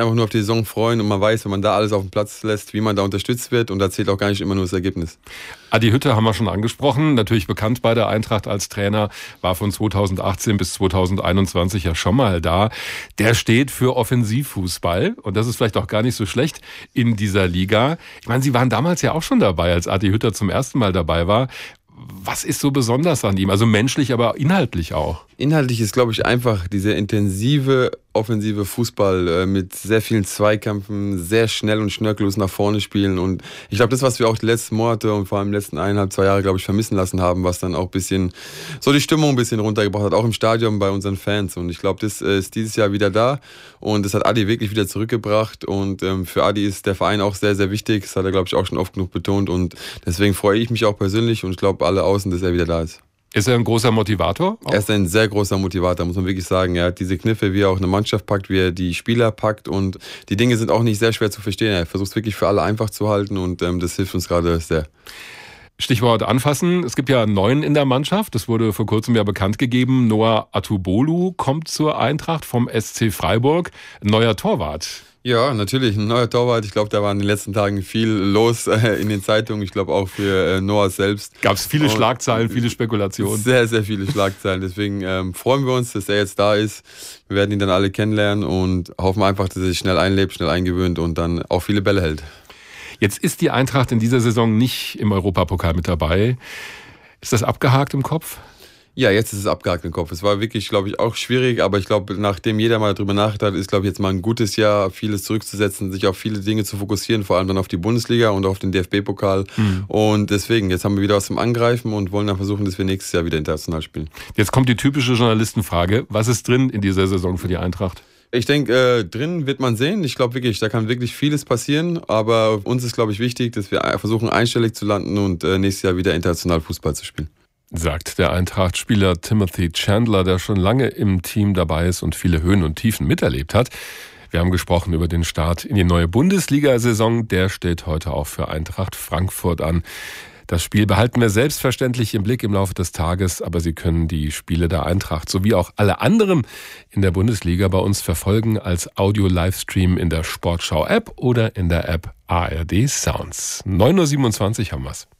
Saison freuen und man weiß, wenn man da alles auf den Platz lässt, wie man da unterstützt wird und da zählt auch gar nicht immer nur das Ergebnis. Adi Hütter haben wir schon angesprochen, natürlich bekannt bei der Eintracht als Trainer, war von zweitausendachtzehn bis zweitausendeinundzwanzig ja schon mal da. Der steht für Offensivfußball und das ist vielleicht auch gar nicht so schlecht in dieser Liga. Ich meine, Sie waren damals ja auch schon dabei, als Adi Hütter zum ersten Mal dabei war. Was ist so besonders an ihm? Also menschlich, aber inhaltlich auch. Inhaltlich ist, glaube ich, einfach dieser intensive, offensive Fußball äh, mit sehr vielen Zweikämpfen, sehr schnell und schnörkellos nach vorne spielen. Und ich glaube, das, was wir auch die letzten Monate und vor allem die letzten eineinhalb, zwei Jahre, glaube ich, vermissen lassen haben, was dann auch ein bisschen so die Stimmung ein bisschen runtergebracht hat, auch im Stadion bei unseren Fans. Und ich glaube, das äh, ist dieses Jahr wieder da. Und das hat Adi wirklich wieder zurückgebracht. Und ähm, für Adi ist der Verein auch sehr, sehr wichtig. Das hat er, glaube ich, auch schon oft genug betont. Und deswegen freue ich mich auch persönlich und ich glaube, alle außen, dass er wieder da ist. Ist er ein großer Motivator? Auch? Er ist ein sehr großer Motivator, muss man wirklich sagen. Er hat diese Kniffe, wie er auch eine Mannschaft packt, wie er die Spieler packt und die Dinge sind auch nicht sehr schwer zu verstehen. Er versucht es wirklich für alle einfach zu halten und ähm, das hilft uns gerade sehr. Stichwort anfassen. Es gibt ja einen neuen in der Mannschaft. Das wurde vor kurzem ja bekannt gegeben. Noah Atubolu kommt zur Eintracht vom S C Freiburg. Ein neuer Torwart. Ja, natürlich, ein neuer Torwart. Ich glaube, da war in den letzten Tagen viel los äh, in den Zeitungen. Ich glaube auch für äh, Noah selbst. Gab es viele Und Schlagzeilen, viele Spekulationen. Sehr, sehr viele Schlagzeilen. Deswegen ähm, freuen wir uns, dass er jetzt da ist. Wir werden ihn dann alle kennenlernen und hoffen einfach, dass er sich schnell einlebt, schnell eingewöhnt und dann auch viele Bälle hält. Jetzt ist die Eintracht in dieser Saison nicht im Europapokal mit dabei. Ist das abgehakt im Kopf? Ja, jetzt ist es abgehakt im Kopf. Es war wirklich, glaube ich, auch schwierig, aber ich glaube, nachdem jeder mal darüber nachgedacht hat, ist, glaube ich, jetzt mal ein gutes Jahr, vieles zurückzusetzen, sich auf viele Dinge zu fokussieren, vor allem dann auf die Bundesliga und auf den D F B-Pokal. Mhm. Und deswegen, jetzt haben wir wieder was zum Angreifen und wollen dann versuchen, dass wir nächstes Jahr wieder international spielen. Jetzt kommt die typische Journalistenfrage. Was ist drin in dieser Saison für die Eintracht? Ich denke, äh, drin wird man sehen. Ich glaube wirklich, da kann wirklich vieles passieren. Aber uns ist, glaube ich, wichtig, dass wir versuchen, einstellig zu landen und äh, nächstes Jahr wieder international Fußball zu spielen. Sagt der Eintracht-Spieler Timothy Chandler, der schon lange im Team dabei ist und viele Höhen und Tiefen miterlebt hat. Wir haben gesprochen über den Start in die neue Bundesliga-Saison. Der steht heute auch für Eintracht Frankfurt an. Das Spiel behalten wir selbstverständlich im Blick im Laufe des Tages, aber Sie können die Spiele der Eintracht sowie auch alle anderen in der Bundesliga bei uns verfolgen als Audio-Livestream in der Sportschau-App oder in der App A R D Sounds. neun Uhr siebenundzwanzig haben wir's.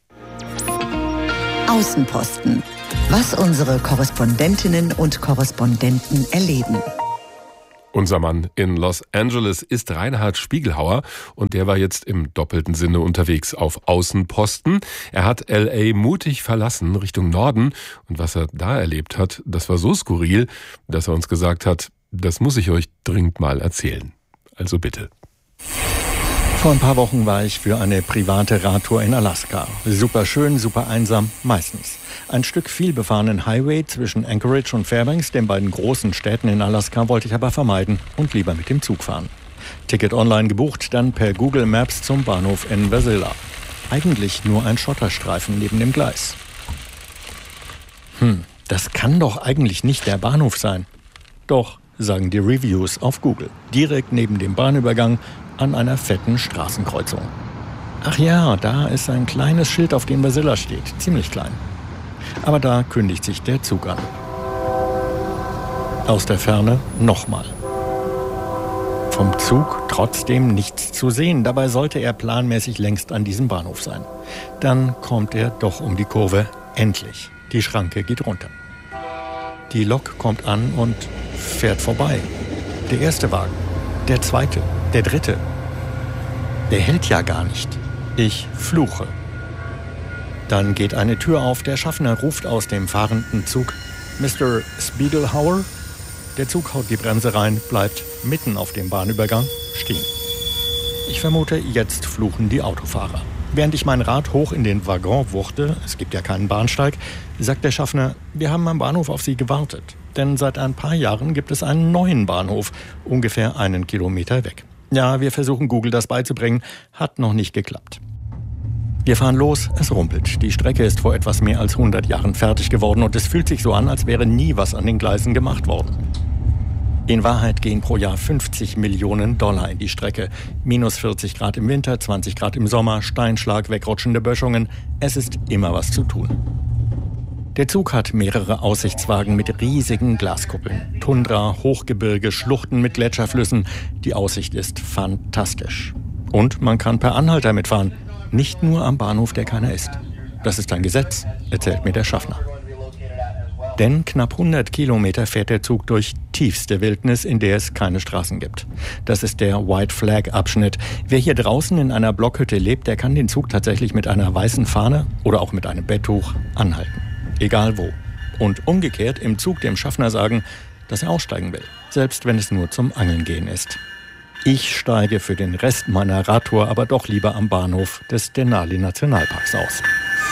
Außenposten. Was unsere Korrespondentinnen und Korrespondenten erleben. Unser Mann in Los Angeles ist Reinhard Spiegelhauer und der war jetzt im doppelten Sinne unterwegs auf Außenposten. Er hat L A mutig verlassen Richtung Norden und was er da erlebt hat, das war so skurril, dass er uns gesagt hat, das muss ich euch dringend mal erzählen. Also bitte. Vor ein paar Wochen war ich für eine private Radtour in Alaska. Super schön, super einsam, meistens. Ein Stück vielbefahrenen Highway zwischen Anchorage und Fairbanks, den beiden großen Städten in Alaska, wollte ich aber vermeiden und lieber mit dem Zug fahren. Ticket online gebucht, dann per Google Maps zum Bahnhof in Wasilla. Eigentlich nur ein Schotterstreifen neben dem Gleis. Hm, das kann doch eigentlich nicht der Bahnhof sein. Doch, sagen die Reviews auf Google. Direkt neben dem Bahnübergang an einer fetten Straßenkreuzung. Ach ja, da ist ein kleines Schild, auf dem Wasilla steht. Ziemlich klein. Aber da kündigt sich der Zug an. Aus der Ferne nochmal. Vom Zug trotzdem nichts zu sehen. Dabei sollte er planmäßig längst an diesem Bahnhof sein. Dann kommt er doch um die Kurve. Endlich. Die Schranke geht runter. Die Lok kommt an und fährt vorbei. Der erste Wagen. Der zweite. Der dritte. Der hält ja gar nicht. Ich fluche. Dann geht eine Tür auf. Der Schaffner ruft aus dem fahrenden Zug: Mister Spiegelhauer? Der Zug haut die Bremse rein, bleibt mitten auf dem Bahnübergang stehen. Ich vermute, jetzt fluchen die Autofahrer. Während ich mein Rad hoch in den Waggon wuchte, es gibt ja keinen Bahnsteig, sagt der Schaffner: Wir haben am Bahnhof auf Sie gewartet. Denn seit ein paar Jahren gibt es einen neuen Bahnhof, ungefähr einen Kilometer weg. Ja, wir versuchen Google das beizubringen, hat noch nicht geklappt. Wir fahren los, es rumpelt. Die Strecke ist vor etwas mehr als hundert Jahren fertig geworden und es fühlt sich so an, als wäre nie was an den Gleisen gemacht worden. In Wahrheit gehen pro Jahr fünfzig Millionen Dollar in die Strecke. Minus vierzig Grad im Winter, zwanzig Grad im Sommer, Steinschlag, wegrutschende Böschungen. Es ist immer was zu tun. Der Zug hat mehrere Aussichtswagen mit riesigen Glaskuppeln. Tundra, Hochgebirge, Schluchten mit Gletscherflüssen. Die Aussicht ist fantastisch. Und man kann per Anhalter mitfahren. Nicht nur am Bahnhof, der keiner ist. Das ist ein Gesetz, erzählt mir der Schaffner. Denn knapp hundert Kilometer fährt der Zug durch tiefste Wildnis, in der es keine Straßen gibt. Das ist der White Flag Abschnitt. Wer hier draußen in einer Blockhütte lebt, der kann den Zug tatsächlich mit einer weißen Fahne oder auch mit einem Betttuch anhalten. Egal wo. Und umgekehrt im Zug dem Schaffner sagen, dass er aussteigen will. Selbst wenn es nur zum Angeln gehen ist. Ich steige für den Rest meiner Radtour aber doch lieber am Bahnhof des Denali Nationalparks aus.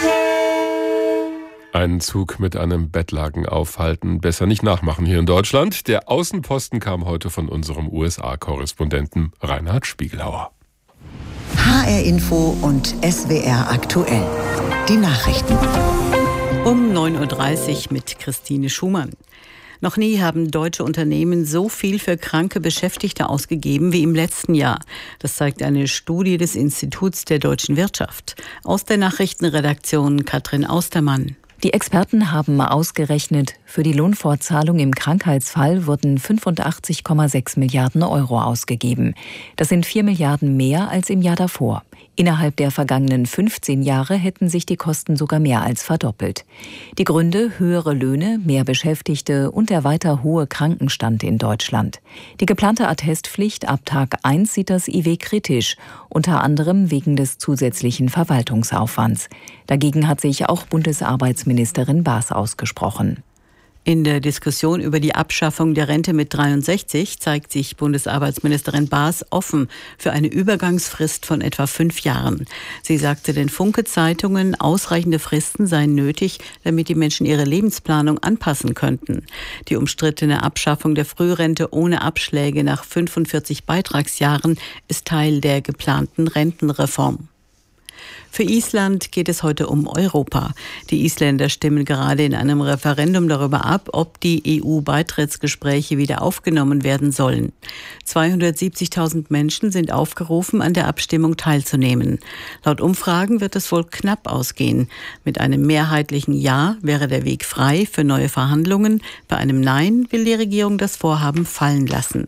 Einen Zug mit einem Bettlaken aufhalten, besser nicht nachmachen hier in Deutschland. Der Außenposten kam heute von unserem U S A-Korrespondenten Reinhard Spiegelhauer. H R Info und S W R aktuell. Die Nachrichten. Um neun Uhr dreißig mit Christine Schumann. Noch nie haben deutsche Unternehmen so viel für kranke Beschäftigte ausgegeben wie im letzten Jahr. Das zeigt eine Studie des Instituts der deutschen Wirtschaft. Aus der Nachrichtenredaktion Katrin Austermann. Die Experten haben ausgerechnet, für die Lohnfortzahlung im Krankheitsfall wurden fünfundachtzig Komma sechs Milliarden Euro ausgegeben. Das sind vier Milliarden mehr als im Jahr davor. Innerhalb der vergangenen fünfzehn Jahre hätten sich die Kosten sogar mehr als verdoppelt. Die Gründe: höhere Löhne, mehr Beschäftigte und der weiter hohe Krankenstand in Deutschland. Die geplante Attestpflicht ab Tag eins sieht das I W kritisch, unter anderem wegen des zusätzlichen Verwaltungsaufwands. Dagegen hat sich auch Bundesarbeitsministerin Baas ausgesprochen. In der Diskussion über die Abschaffung der Rente mit dreiundsechzig zeigt sich Bundesarbeitsministerin Baas offen für eine Übergangsfrist von etwa fünf Jahren. Sie sagte den Funke-Zeitungen, ausreichende Fristen seien nötig, damit die Menschen ihre Lebensplanung anpassen könnten. Die umstrittene Abschaffung der Frührente ohne Abschläge nach fünfundvierzig Beitragsjahren ist Teil der geplanten Rentenreform. Für Island geht es heute um Europa. Die Isländer stimmen gerade in einem Referendum darüber ab, ob die E U-Beitrittsgespräche wieder aufgenommen werden sollen. zweihundertsiebzigtausend Menschen sind aufgerufen, an der Abstimmung teilzunehmen. Laut Umfragen wird es wohl knapp ausgehen. Mit einem mehrheitlichen Ja wäre der Weg frei für neue Verhandlungen. Bei einem Nein will die Regierung das Vorhaben fallen lassen.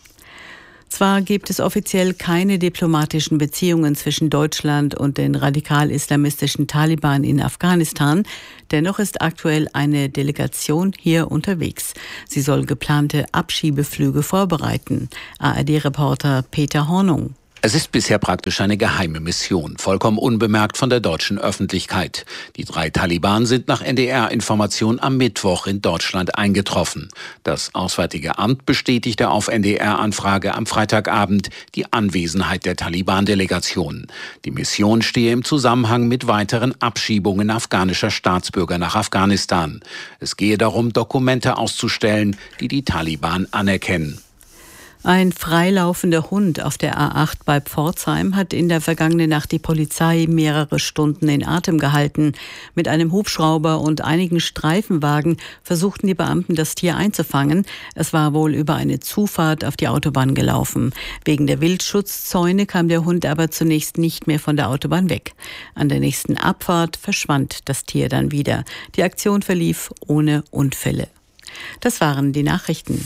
Zwar gibt es offiziell keine diplomatischen Beziehungen zwischen Deutschland und den radikal-islamistischen Taliban in Afghanistan, dennoch ist aktuell eine Delegation hier unterwegs. Sie soll geplante Abschiebeflüge vorbereiten. A R D-Reporter Peter Hornung. Es ist bisher praktisch eine geheime Mission, vollkommen unbemerkt von der deutschen Öffentlichkeit. Die drei Taliban sind nach N D R-Information am Mittwoch in Deutschland eingetroffen. Das Auswärtige Amt bestätigte auf N D R-Anfrage am Freitagabend die Anwesenheit der Taliban-Delegation. Die Mission stehe im Zusammenhang mit weiteren Abschiebungen afghanischer Staatsbürger nach Afghanistan. Es gehe darum, Dokumente auszustellen, die die Taliban anerkennen. Ein freilaufender Hund auf der A acht bei Pforzheim hat in der vergangenen Nacht die Polizei mehrere Stunden in Atem gehalten. Mit einem Hubschrauber und einigen Streifenwagen versuchten die Beamten, das Tier einzufangen. Es war wohl über eine Zufahrt auf die Autobahn gelaufen. Wegen der Wildschutzzäune kam der Hund aber zunächst nicht mehr von der Autobahn weg. An der nächsten Abfahrt verschwand das Tier dann wieder. Die Aktion verlief ohne Unfälle. Das waren die Nachrichten.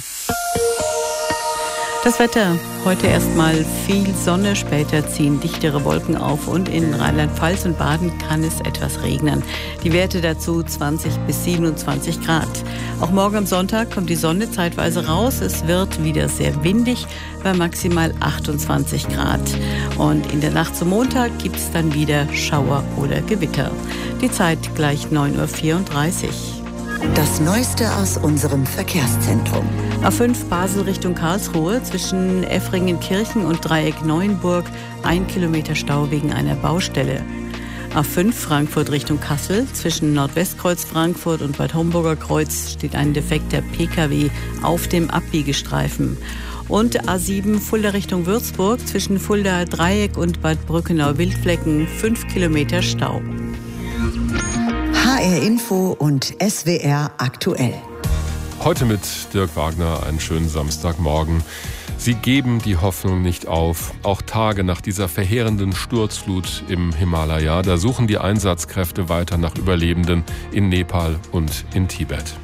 Das Wetter. Heute erstmal viel Sonne, später ziehen dichtere Wolken auf und in Rheinland-Pfalz und Baden kann es etwas regnen. Die Werte dazu zwanzig bis siebenundzwanzig Grad. Auch morgen am Sonntag kommt die Sonne zeitweise raus. Es wird wieder sehr windig bei maximal achtundzwanzig Grad. Und in der Nacht zum Montag gibt es dann wieder Schauer oder Gewitter. Die Zeit gleich neun Uhr vierunddreißig. Das Neueste aus unserem Verkehrszentrum. A fünf Basel Richtung Karlsruhe zwischen Effringenkirchen und Dreieck Neuenburg ein Kilometer Stau wegen einer Baustelle. A fünf Frankfurt Richtung Kassel zwischen Nordwestkreuz Frankfurt und Bad Homburger Kreuz steht ein defekter P K W auf dem Abbiegestreifen. Und A sieben Fulda Richtung Würzburg zwischen Fulda Dreieck und Bad Brückenau-Wildflecken fünf Kilometer Stau. H R Info und S W R aktuell. Heute mit Dirk Wagner einen schönen Samstagmorgen. Sie geben die Hoffnung nicht auf. Auch Tage nach dieser verheerenden Sturzflut im Himalaya, da suchen die Einsatzkräfte weiter nach Überlebenden in Nepal und in Tibet.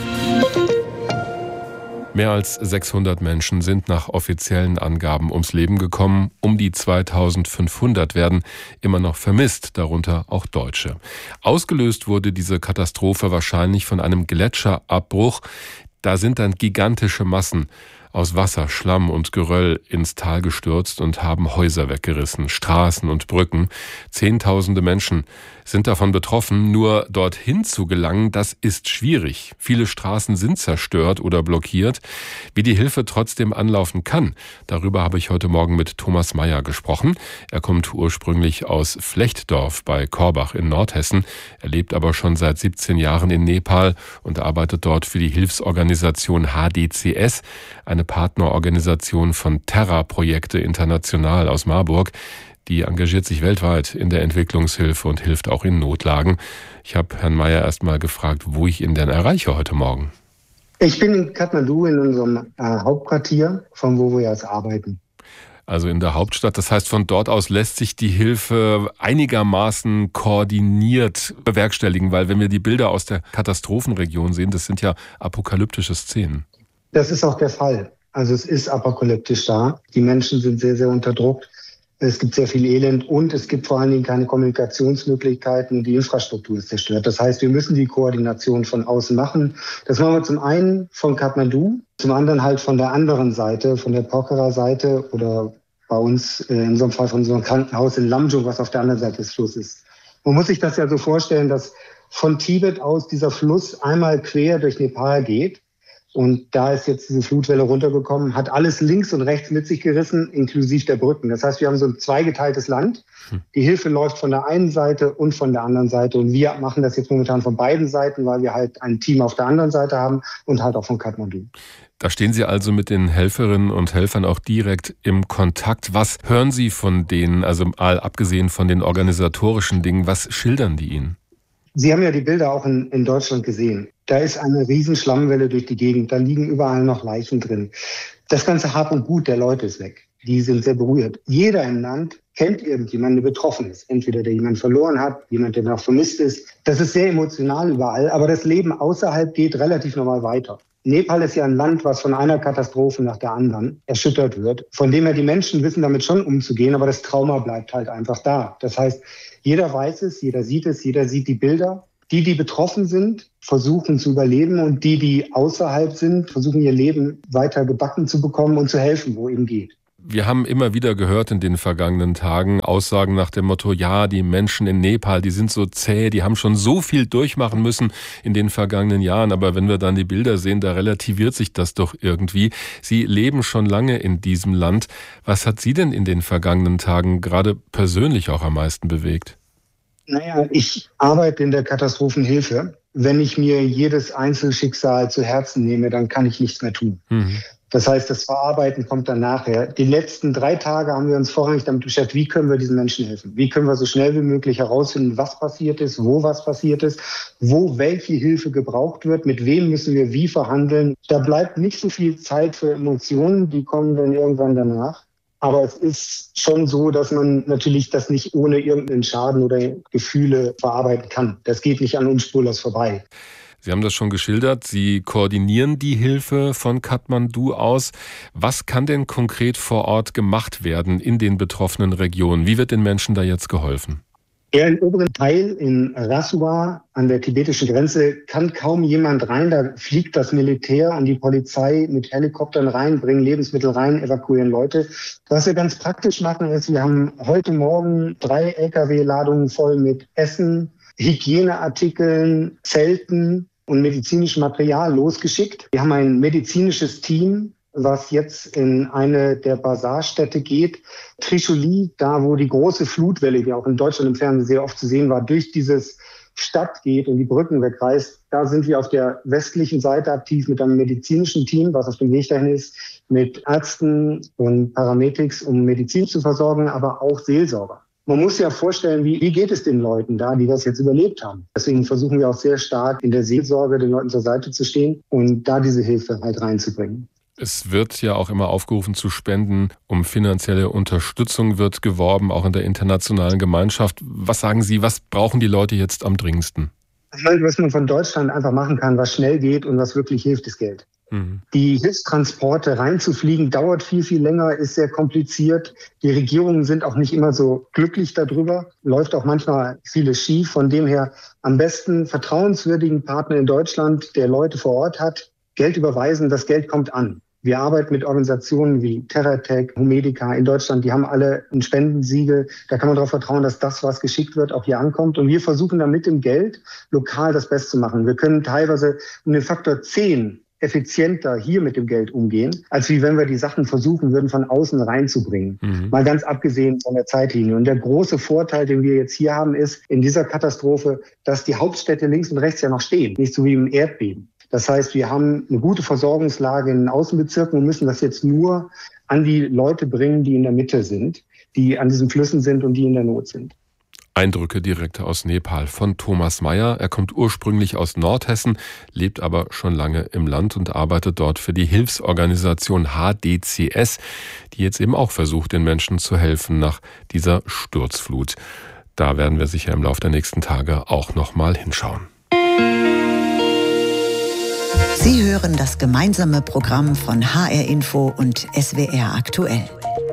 Mehr als sechshundert Menschen sind nach offiziellen Angaben ums Leben gekommen. Um die zweitausendfünfhundert werden immer noch vermisst, darunter auch Deutsche. Ausgelöst wurde diese Katastrophe wahrscheinlich von einem Gletscherabbruch. Da sind dann gigantische Massen aus Wasser, Schlamm und Geröll ins Tal gestürzt und haben Häuser weggerissen, Straßen und Brücken. Zehntausende Menschen sind davon betroffen. Nur dorthin zu gelangen, das ist schwierig. Viele Straßen sind zerstört oder blockiert. Wie die Hilfe trotzdem anlaufen kann, darüber habe ich heute Morgen mit Thomas Meyer gesprochen. Er kommt ursprünglich aus Flechtdorf bei Korbach in Nordhessen. Er lebt aber schon seit siebzehn Jahren in Nepal und arbeitet dort für die Hilfsorganisation H D C S, eine Partnerorganisation von Terra-Projekte International aus Marburg. Die engagiert sich weltweit in der Entwicklungshilfe und hilft auch in Notlagen. Ich habe Herrn Meyer erst mal gefragt, wo ich ihn denn erreiche heute Morgen. Ich bin in Kathmandu in unserem äh, Hauptquartier, von wo wir jetzt arbeiten. Also in der Hauptstadt. Das heißt, von dort aus lässt sich die Hilfe einigermaßen koordiniert bewerkstelligen, weil wenn wir die Bilder aus der Katastrophenregion sehen, das sind ja apokalyptische Szenen. Das ist auch der Fall. Also es ist apokalyptisch da. Die Menschen sind sehr, sehr unter Druck. Es gibt sehr viel Elend und es gibt vor allen Dingen keine Kommunikationsmöglichkeiten und die Infrastruktur ist zerstört. Das heißt, wir müssen die Koordination von außen machen. Das machen wir zum einen von Kathmandu, zum anderen halt von der anderen Seite, von der Pokhara-Seite oder bei uns äh, in unserem Fall von unserem Krankenhaus in Lamjung, was auf der anderen Seite des Flusses ist. Man muss sich das ja so vorstellen, dass von Tibet aus dieser Fluss einmal quer durch Nepal geht. Und da ist jetzt diese Flutwelle runtergekommen, hat alles links und rechts mit sich gerissen, inklusive der Brücken. Das heißt, wir haben so ein zweigeteiltes Land. Die Hilfe läuft von der einen Seite und von der anderen Seite. Und wir machen das jetzt momentan von beiden Seiten, weil wir halt ein Team auf der anderen Seite haben und halt auch von Kathmandu. Da stehen Sie also mit den Helferinnen und Helfern auch direkt im Kontakt. Was hören Sie von denen, also mal abgesehen von den organisatorischen Dingen, was schildern die Ihnen? Sie haben ja die Bilder auch in, in Deutschland gesehen. Da ist eine riesen Schlammwelle durch die Gegend. Da liegen überall noch Leichen drin. Das ganze Hab und Gut der Leute ist weg. Die sind sehr berührt. Jeder im Land kennt irgendjemanden, der betroffen ist. Entweder der jemanden verloren hat, jemand, der noch vermisst ist. Das ist sehr emotional überall. Aber das Leben außerhalb geht relativ normal weiter. Nepal ist ja ein Land, was von einer Katastrophe nach der anderen erschüttert wird. Von dem her, die Menschen wissen damit schon umzugehen, aber das Trauma bleibt halt einfach da. Das heißt, jeder weiß es, jeder sieht es, jeder sieht die Bilder. Die, die betroffen sind, versuchen zu überleben und die, die außerhalb sind, versuchen ihr Leben weiter gebacken zu bekommen und zu helfen, wo eben geht. Wir haben immer wieder gehört in den vergangenen Tagen Aussagen nach dem Motto, ja, die Menschen in Nepal, die sind so zäh, die haben schon so viel durchmachen müssen in den vergangenen Jahren. Aber wenn wir dann die Bilder sehen, da relativiert sich das doch irgendwie. Sie leben schon lange in diesem Land. Was hat Sie denn in den vergangenen Tagen gerade persönlich auch am meisten bewegt? Naja, ich arbeite in der Katastrophenhilfe. Wenn ich mir jedes Einzelschicksal zu Herzen nehme, dann kann ich nichts mehr tun. Mhm. Das heißt, das Verarbeiten kommt dann nachher. Die letzten drei Tage haben wir uns vorrangig damit beschäftigt, wie können wir diesen Menschen helfen? Wie können wir so schnell wie möglich herausfinden, was passiert ist, wo was passiert ist, wo welche Hilfe gebraucht wird, mit wem müssen wir wie verhandeln. Da bleibt nicht so viel Zeit für Emotionen, die kommen dann irgendwann danach. Aber es ist schon so, dass man natürlich das nicht ohne irgendeinen Schaden oder Gefühle verarbeiten kann. Das geht nicht an uns spurlos vorbei. Sie haben das schon geschildert. Sie koordinieren die Hilfe von Kathmandu aus. Was kann denn konkret vor Ort gemacht werden in den betroffenen Regionen? Wie wird den Menschen da jetzt geholfen? Ja, im oberen Teil in Rasuwa an der tibetischen Grenze kann kaum jemand rein. Da fliegt das Militär und die Polizei mit Helikoptern rein, bringen Lebensmittel rein, evakuieren Leute. Was wir ganz praktisch machen ist, wir haben heute Morgen drei L K W-Ladungen voll mit Essen, Hygieneartikeln, Zelten und medizinischem Material losgeschickt. Wir haben ein medizinisches Team, was jetzt in eine der Basarstädte geht. Trishuli, da wo die große Flutwelle, die auch in Deutschland im Fernsehen sehr oft zu sehen war, durch dieses Stadt geht und die Brücken wegreißt. Da sind wir auf der westlichen Seite aktiv mit einem medizinischen Team, was auf dem Weg dahin ist, mit Ärzten und Paramedics, um Medizin zu versorgen, aber auch Seelsorger. Man muss ja vorstellen, wie, wie geht es den Leuten da, die das jetzt überlebt haben. Deswegen versuchen wir auch sehr stark in der Seelsorge den Leuten zur Seite zu stehen und da diese Hilfe halt reinzubringen. Es wird ja auch immer aufgerufen zu spenden. Um finanzielle Unterstützung wird geworben, auch in der internationalen Gemeinschaft. Was sagen Sie, was brauchen die Leute jetzt am dringendsten? Was man von Deutschland einfach machen kann, was schnell geht und was wirklich hilft, ist Geld. Mhm. Die Hilfstransporte reinzufliegen dauert viel, viel länger, ist sehr kompliziert. Die Regierungen sind auch nicht immer so glücklich darüber. Läuft auch manchmal vieles schief. Von dem her am besten vertrauenswürdigen Partner in Deutschland, der Leute vor Ort hat, Geld überweisen. Das Geld kommt an. Wir arbeiten mit Organisationen wie TerraTech, Humedica in Deutschland. Die haben alle ein Spendensiegel. Da kann man darauf vertrauen, dass das, was geschickt wird, auch hier ankommt. Und wir versuchen dann mit dem Geld lokal das Beste zu machen. Wir können teilweise um den Faktor zehn effizienter hier mit dem Geld umgehen, als wie wenn wir die Sachen versuchen würden, von außen reinzubringen. Mhm. Mal ganz abgesehen von der Zeitlinie. Und der große Vorteil, den wir jetzt hier haben, ist in dieser Katastrophe, dass die Hauptstädte links und rechts ja noch stehen. Nicht so wie im Erdbeben. Das heißt, wir haben eine gute Versorgungslage in den Außenbezirken und müssen das jetzt nur an die Leute bringen, die in der Mitte sind, die an diesen Flüssen sind und die in der Not sind. Eindrücke direkt aus Nepal von Thomas Meyer. Er kommt ursprünglich aus Nordhessen, lebt aber schon lange im Land und arbeitet dort für die Hilfsorganisation H D C S, die jetzt eben auch versucht, den Menschen zu helfen nach dieser Sturzflut. Da werden wir sicher im Laufe der nächsten Tage auch noch mal hinschauen. Sie hören das gemeinsame Programm von H R Info und S W R aktuell.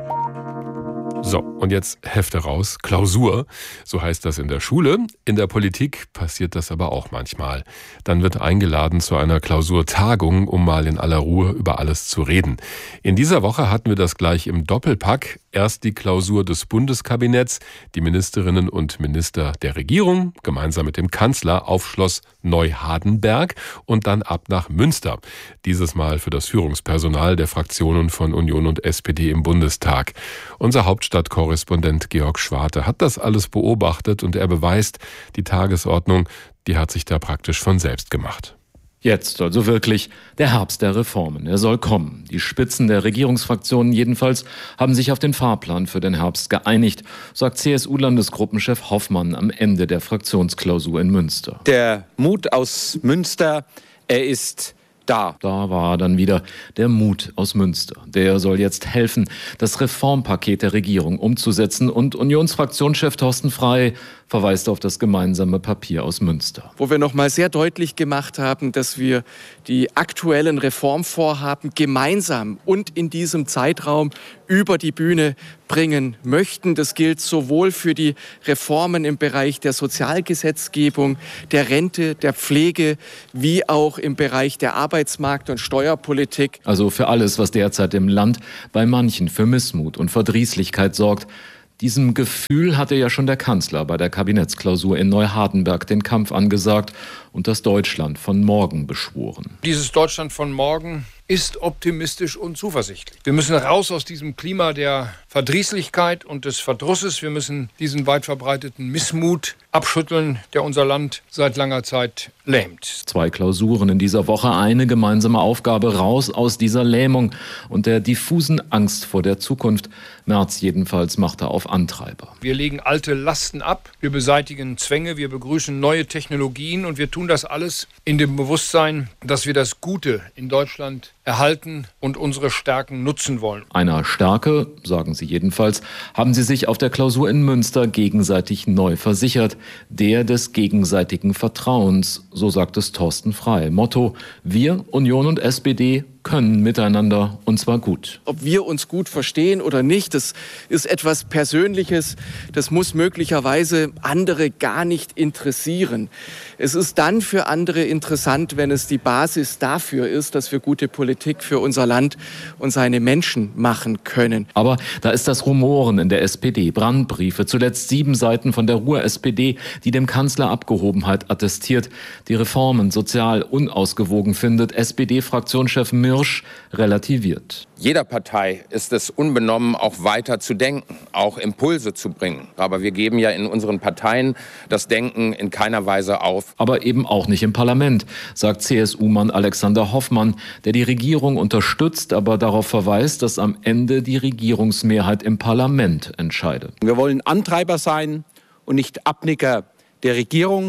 So, und jetzt Hefte raus, Klausur, so heißt das in der Schule. In der Politik passiert das aber auch manchmal. Dann wird eingeladen zu einer Klausurtagung, um mal in aller Ruhe über alles zu reden. In dieser Woche hatten wir das gleich im Doppelpack. Erst die Klausur des Bundeskabinetts, die Ministerinnen und Minister der Regierung, gemeinsam mit dem Kanzler auf Schloss Neuhardenberg und dann ab nach Münster. Dieses Mal für das Führungspersonal der Fraktionen von Union und S P D im Bundestag. Unser Hauptstadtkorrespondent Georg Schwarte hat das alles beobachtet und er beweist, die Tagesordnung, die hat sich da praktisch von selbst gemacht. Jetzt also wirklich der Herbst der Reformen. Er soll kommen. Die Spitzen der Regierungsfraktionen jedenfalls haben sich auf den Fahrplan für den Herbst geeinigt, sagt C S U-Landesgruppenchef Hoffmann am Ende der Fraktionsklausur in Münster. Der Mut aus Münster, er ist da. Da war dann wieder der Mut aus Münster. Der soll jetzt helfen, das Reformpaket der Regierung umzusetzen. Und Unionsfraktionschef Thorsten Frey verweist auf das gemeinsame Papier aus Münster. Wo wir noch mal sehr deutlich gemacht haben, dass wir die aktuellen Reformvorhaben gemeinsam und in diesem Zeitraum über die Bühne bringen möchten. Das gilt sowohl für die Reformen im Bereich der Sozialgesetzgebung, der Rente, der Pflege, wie auch im Bereich der Arbeitsmarkt- und Steuerpolitik. Also für alles, was derzeit im Land bei manchen für Missmut und Verdrießlichkeit sorgt. Diesem Gefühl hatte ja schon der Kanzler bei der Kabinettsklausur in Neuhardenberg den Kampf angesagt und das Deutschland von morgen beschworen. Dieses Deutschland von morgen ist optimistisch und zuversichtlich. Wir müssen raus aus diesem Klima der Verdrießlichkeit und des Verdrusses. Wir müssen diesen weit verbreiteten Missmut abschütteln, der unser Land seit langer Zeit lähmt. Zwei Klausuren in dieser Woche, eine gemeinsame Aufgabe, raus aus dieser Lähmung und der diffusen Angst vor der Zukunft. Merz jedenfalls machte auf Antreiber. Wir legen alte Lasten ab, wir beseitigen Zwänge, wir begrüßen neue Technologien und wir tun das alles in dem Bewusstsein, dass wir das Gute in Deutschland erhalten und unsere Stärken nutzen wollen. Einer Stärke, sagen sie jedenfalls, haben sie sich auf der Klausur in Münster gegenseitig neu versichert. Der des gegenseitigen Vertrauens, so sagt es Thorsten Frey. Motto: Wir, Union und S P D, können miteinander und zwar gut. Ob wir uns gut verstehen oder nicht, das ist etwas Persönliches. Das muss möglicherweise andere gar nicht interessieren. Es ist dann für andere interessant, wenn es die Basis dafür ist, dass wir gute Politik für unser Land und seine Menschen machen können. Aber da ist das Rumoren in der S P D. Brandbriefe, zuletzt sieben Seiten von der Ruhr-S P D, die dem Kanzler Abgehobenheit attestiert, die Reformen sozial unausgewogen findet. S P D-Fraktionschef Mirsch relativiert. Jeder Partei ist es unbenommen, auch weiter zu denken, auch Impulse zu bringen. Aber wir geben ja in unseren Parteien das Denken in keiner Weise auf. Aber eben auch nicht im Parlament, sagt C S U-Mann Alexander Hoffmann, der die Regierung unterstützt, aber darauf verweist, dass am Ende die Regierungsmehrheit im Parlament entscheide. Wir wollen Antreiber sein und nicht Abnicker der Regierung.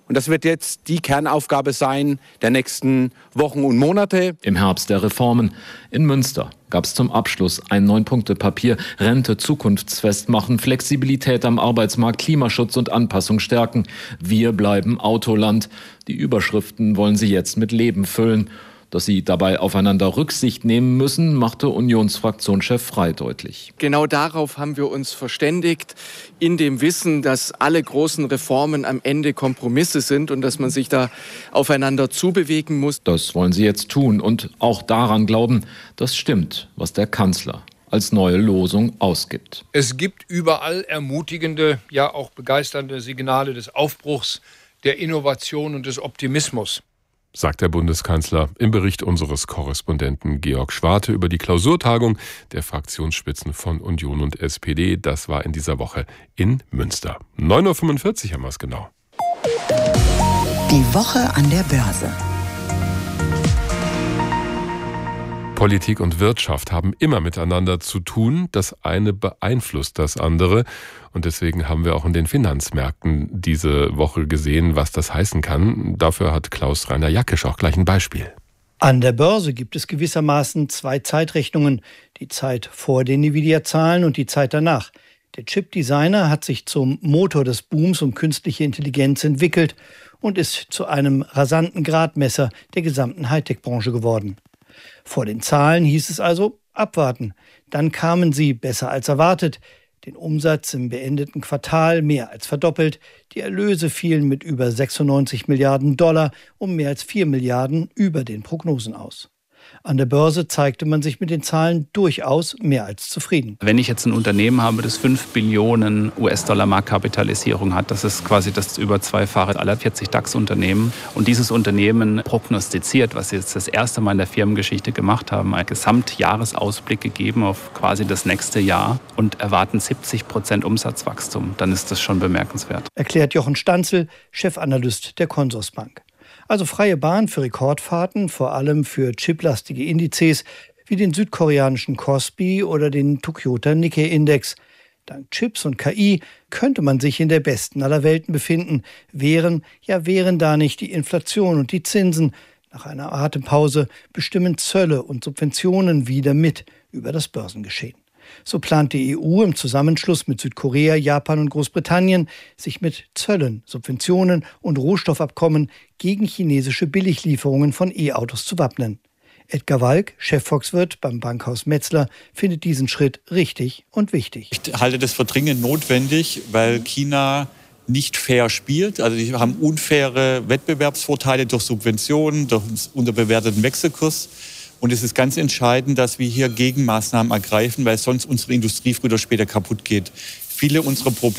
Und das wird jetzt die Kernaufgabe sein der nächsten Wochen und Monate. Im Herbst der Reformen. In Münster gab es zum Abschluss ein Neun-Punkte-Papier. Rente zukunftsfest machen, Flexibilität am Arbeitsmarkt, Klimaschutz und Anpassung stärken. Wir bleiben Autoland. Die Überschriften wollen sie jetzt mit Leben füllen. Dass sie dabei aufeinander Rücksicht nehmen müssen, machte Unionsfraktionschef Frey deutlich. Genau darauf haben wir uns verständigt, in dem Wissen, dass alle großen Reformen am Ende Kompromisse sind und dass man sich da aufeinander zubewegen muss. Das wollen sie jetzt tun und auch daran glauben, das stimmt, was der Kanzler als neue Losung ausgibt. Es gibt überall ermutigende, ja auch begeisternde Signale des Aufbruchs, der Innovation und des Optimismus, sagt der Bundeskanzler im Bericht unseres Korrespondenten Georg Schwarte über die Klausurtagung der Fraktionsspitzen von Union und S P D. Das war in dieser Woche in Münster. neun Uhr fünfundvierzig haben wir es genau. Die Woche an der Börse. Politik und Wirtschaft haben immer miteinander zu tun. Das eine beeinflusst das andere. Und deswegen haben wir auch in den Finanzmärkten diese Woche gesehen, was das heißen kann. Dafür hat Klaus-Rainer Jackisch auch gleich ein Beispiel. An der Börse gibt es gewissermaßen zwei Zeitrechnungen. Die Zeit vor den Nvidia-Zahlen und die Zeit danach. Der Chip-Designer hat sich zum Motor des Booms um künstliche Intelligenz entwickelt und ist zu einem rasanten Gradmesser der gesamten Hightech-Branche geworden. Vor den Zahlen hieß es also abwarten. Dann kamen sie besser als erwartet. Den Umsatz im beendeten Quartal mehr als verdoppelt. Die Erlöse fielen mit über sechsundneunzig Milliarden Dollar um mehr als vier Milliarden über den Prognosen aus. An der Börse zeigte man sich mit den Zahlen durchaus mehr als zufrieden. Wenn ich jetzt ein Unternehmen habe, das fünf Billionen U S-Dollar Marktkapitalisierung hat, das ist quasi das über zweifache aller vierzig DAX-Unternehmen. Und dieses Unternehmen prognostiziert, was sie jetzt das erste Mal in der Firmengeschichte gemacht haben, einen Gesamtjahresausblick gegeben auf quasi das nächste Jahr und erwarten siebzig Prozent Umsatzwachstum. Dann ist das schon bemerkenswert. Erklärt Jochen Stanzel, Chefanalyst der Consorsbank. Also freie Bahn für Rekordfahrten, vor allem für chiplastige Indizes wie den südkoreanischen Kospi oder den Tokyota Nikkei-Index. Dank Chips und K I könnte man sich in der besten aller Welten befinden. Wären, ja wären da nicht die Inflation und die Zinsen. Nach einer Atempause bestimmen Zölle und Subventionen wieder mit über das Börsengeschehen. So plant die E U im Zusammenschluss mit Südkorea, Japan und Großbritannien, sich mit Zöllen, Subventionen und Rohstoffabkommen gegen chinesische Billiglieferungen von E-Autos zu wappnen. Edgar Walk, Chefvolkswirt beim Bankhaus Metzler, findet diesen Schritt richtig und wichtig. Ich halte das für dringend notwendig, weil China nicht fair spielt. Also die haben unfaire Wettbewerbsvorteile durch Subventionen, durch einen unterbewerteten Wechselkurs. Und es ist ganz entscheidend, dass wir hier Gegenmaßnahmen ergreifen, weil sonst unsere Industrie früher oder später kaputt geht. Viele unserer Probleme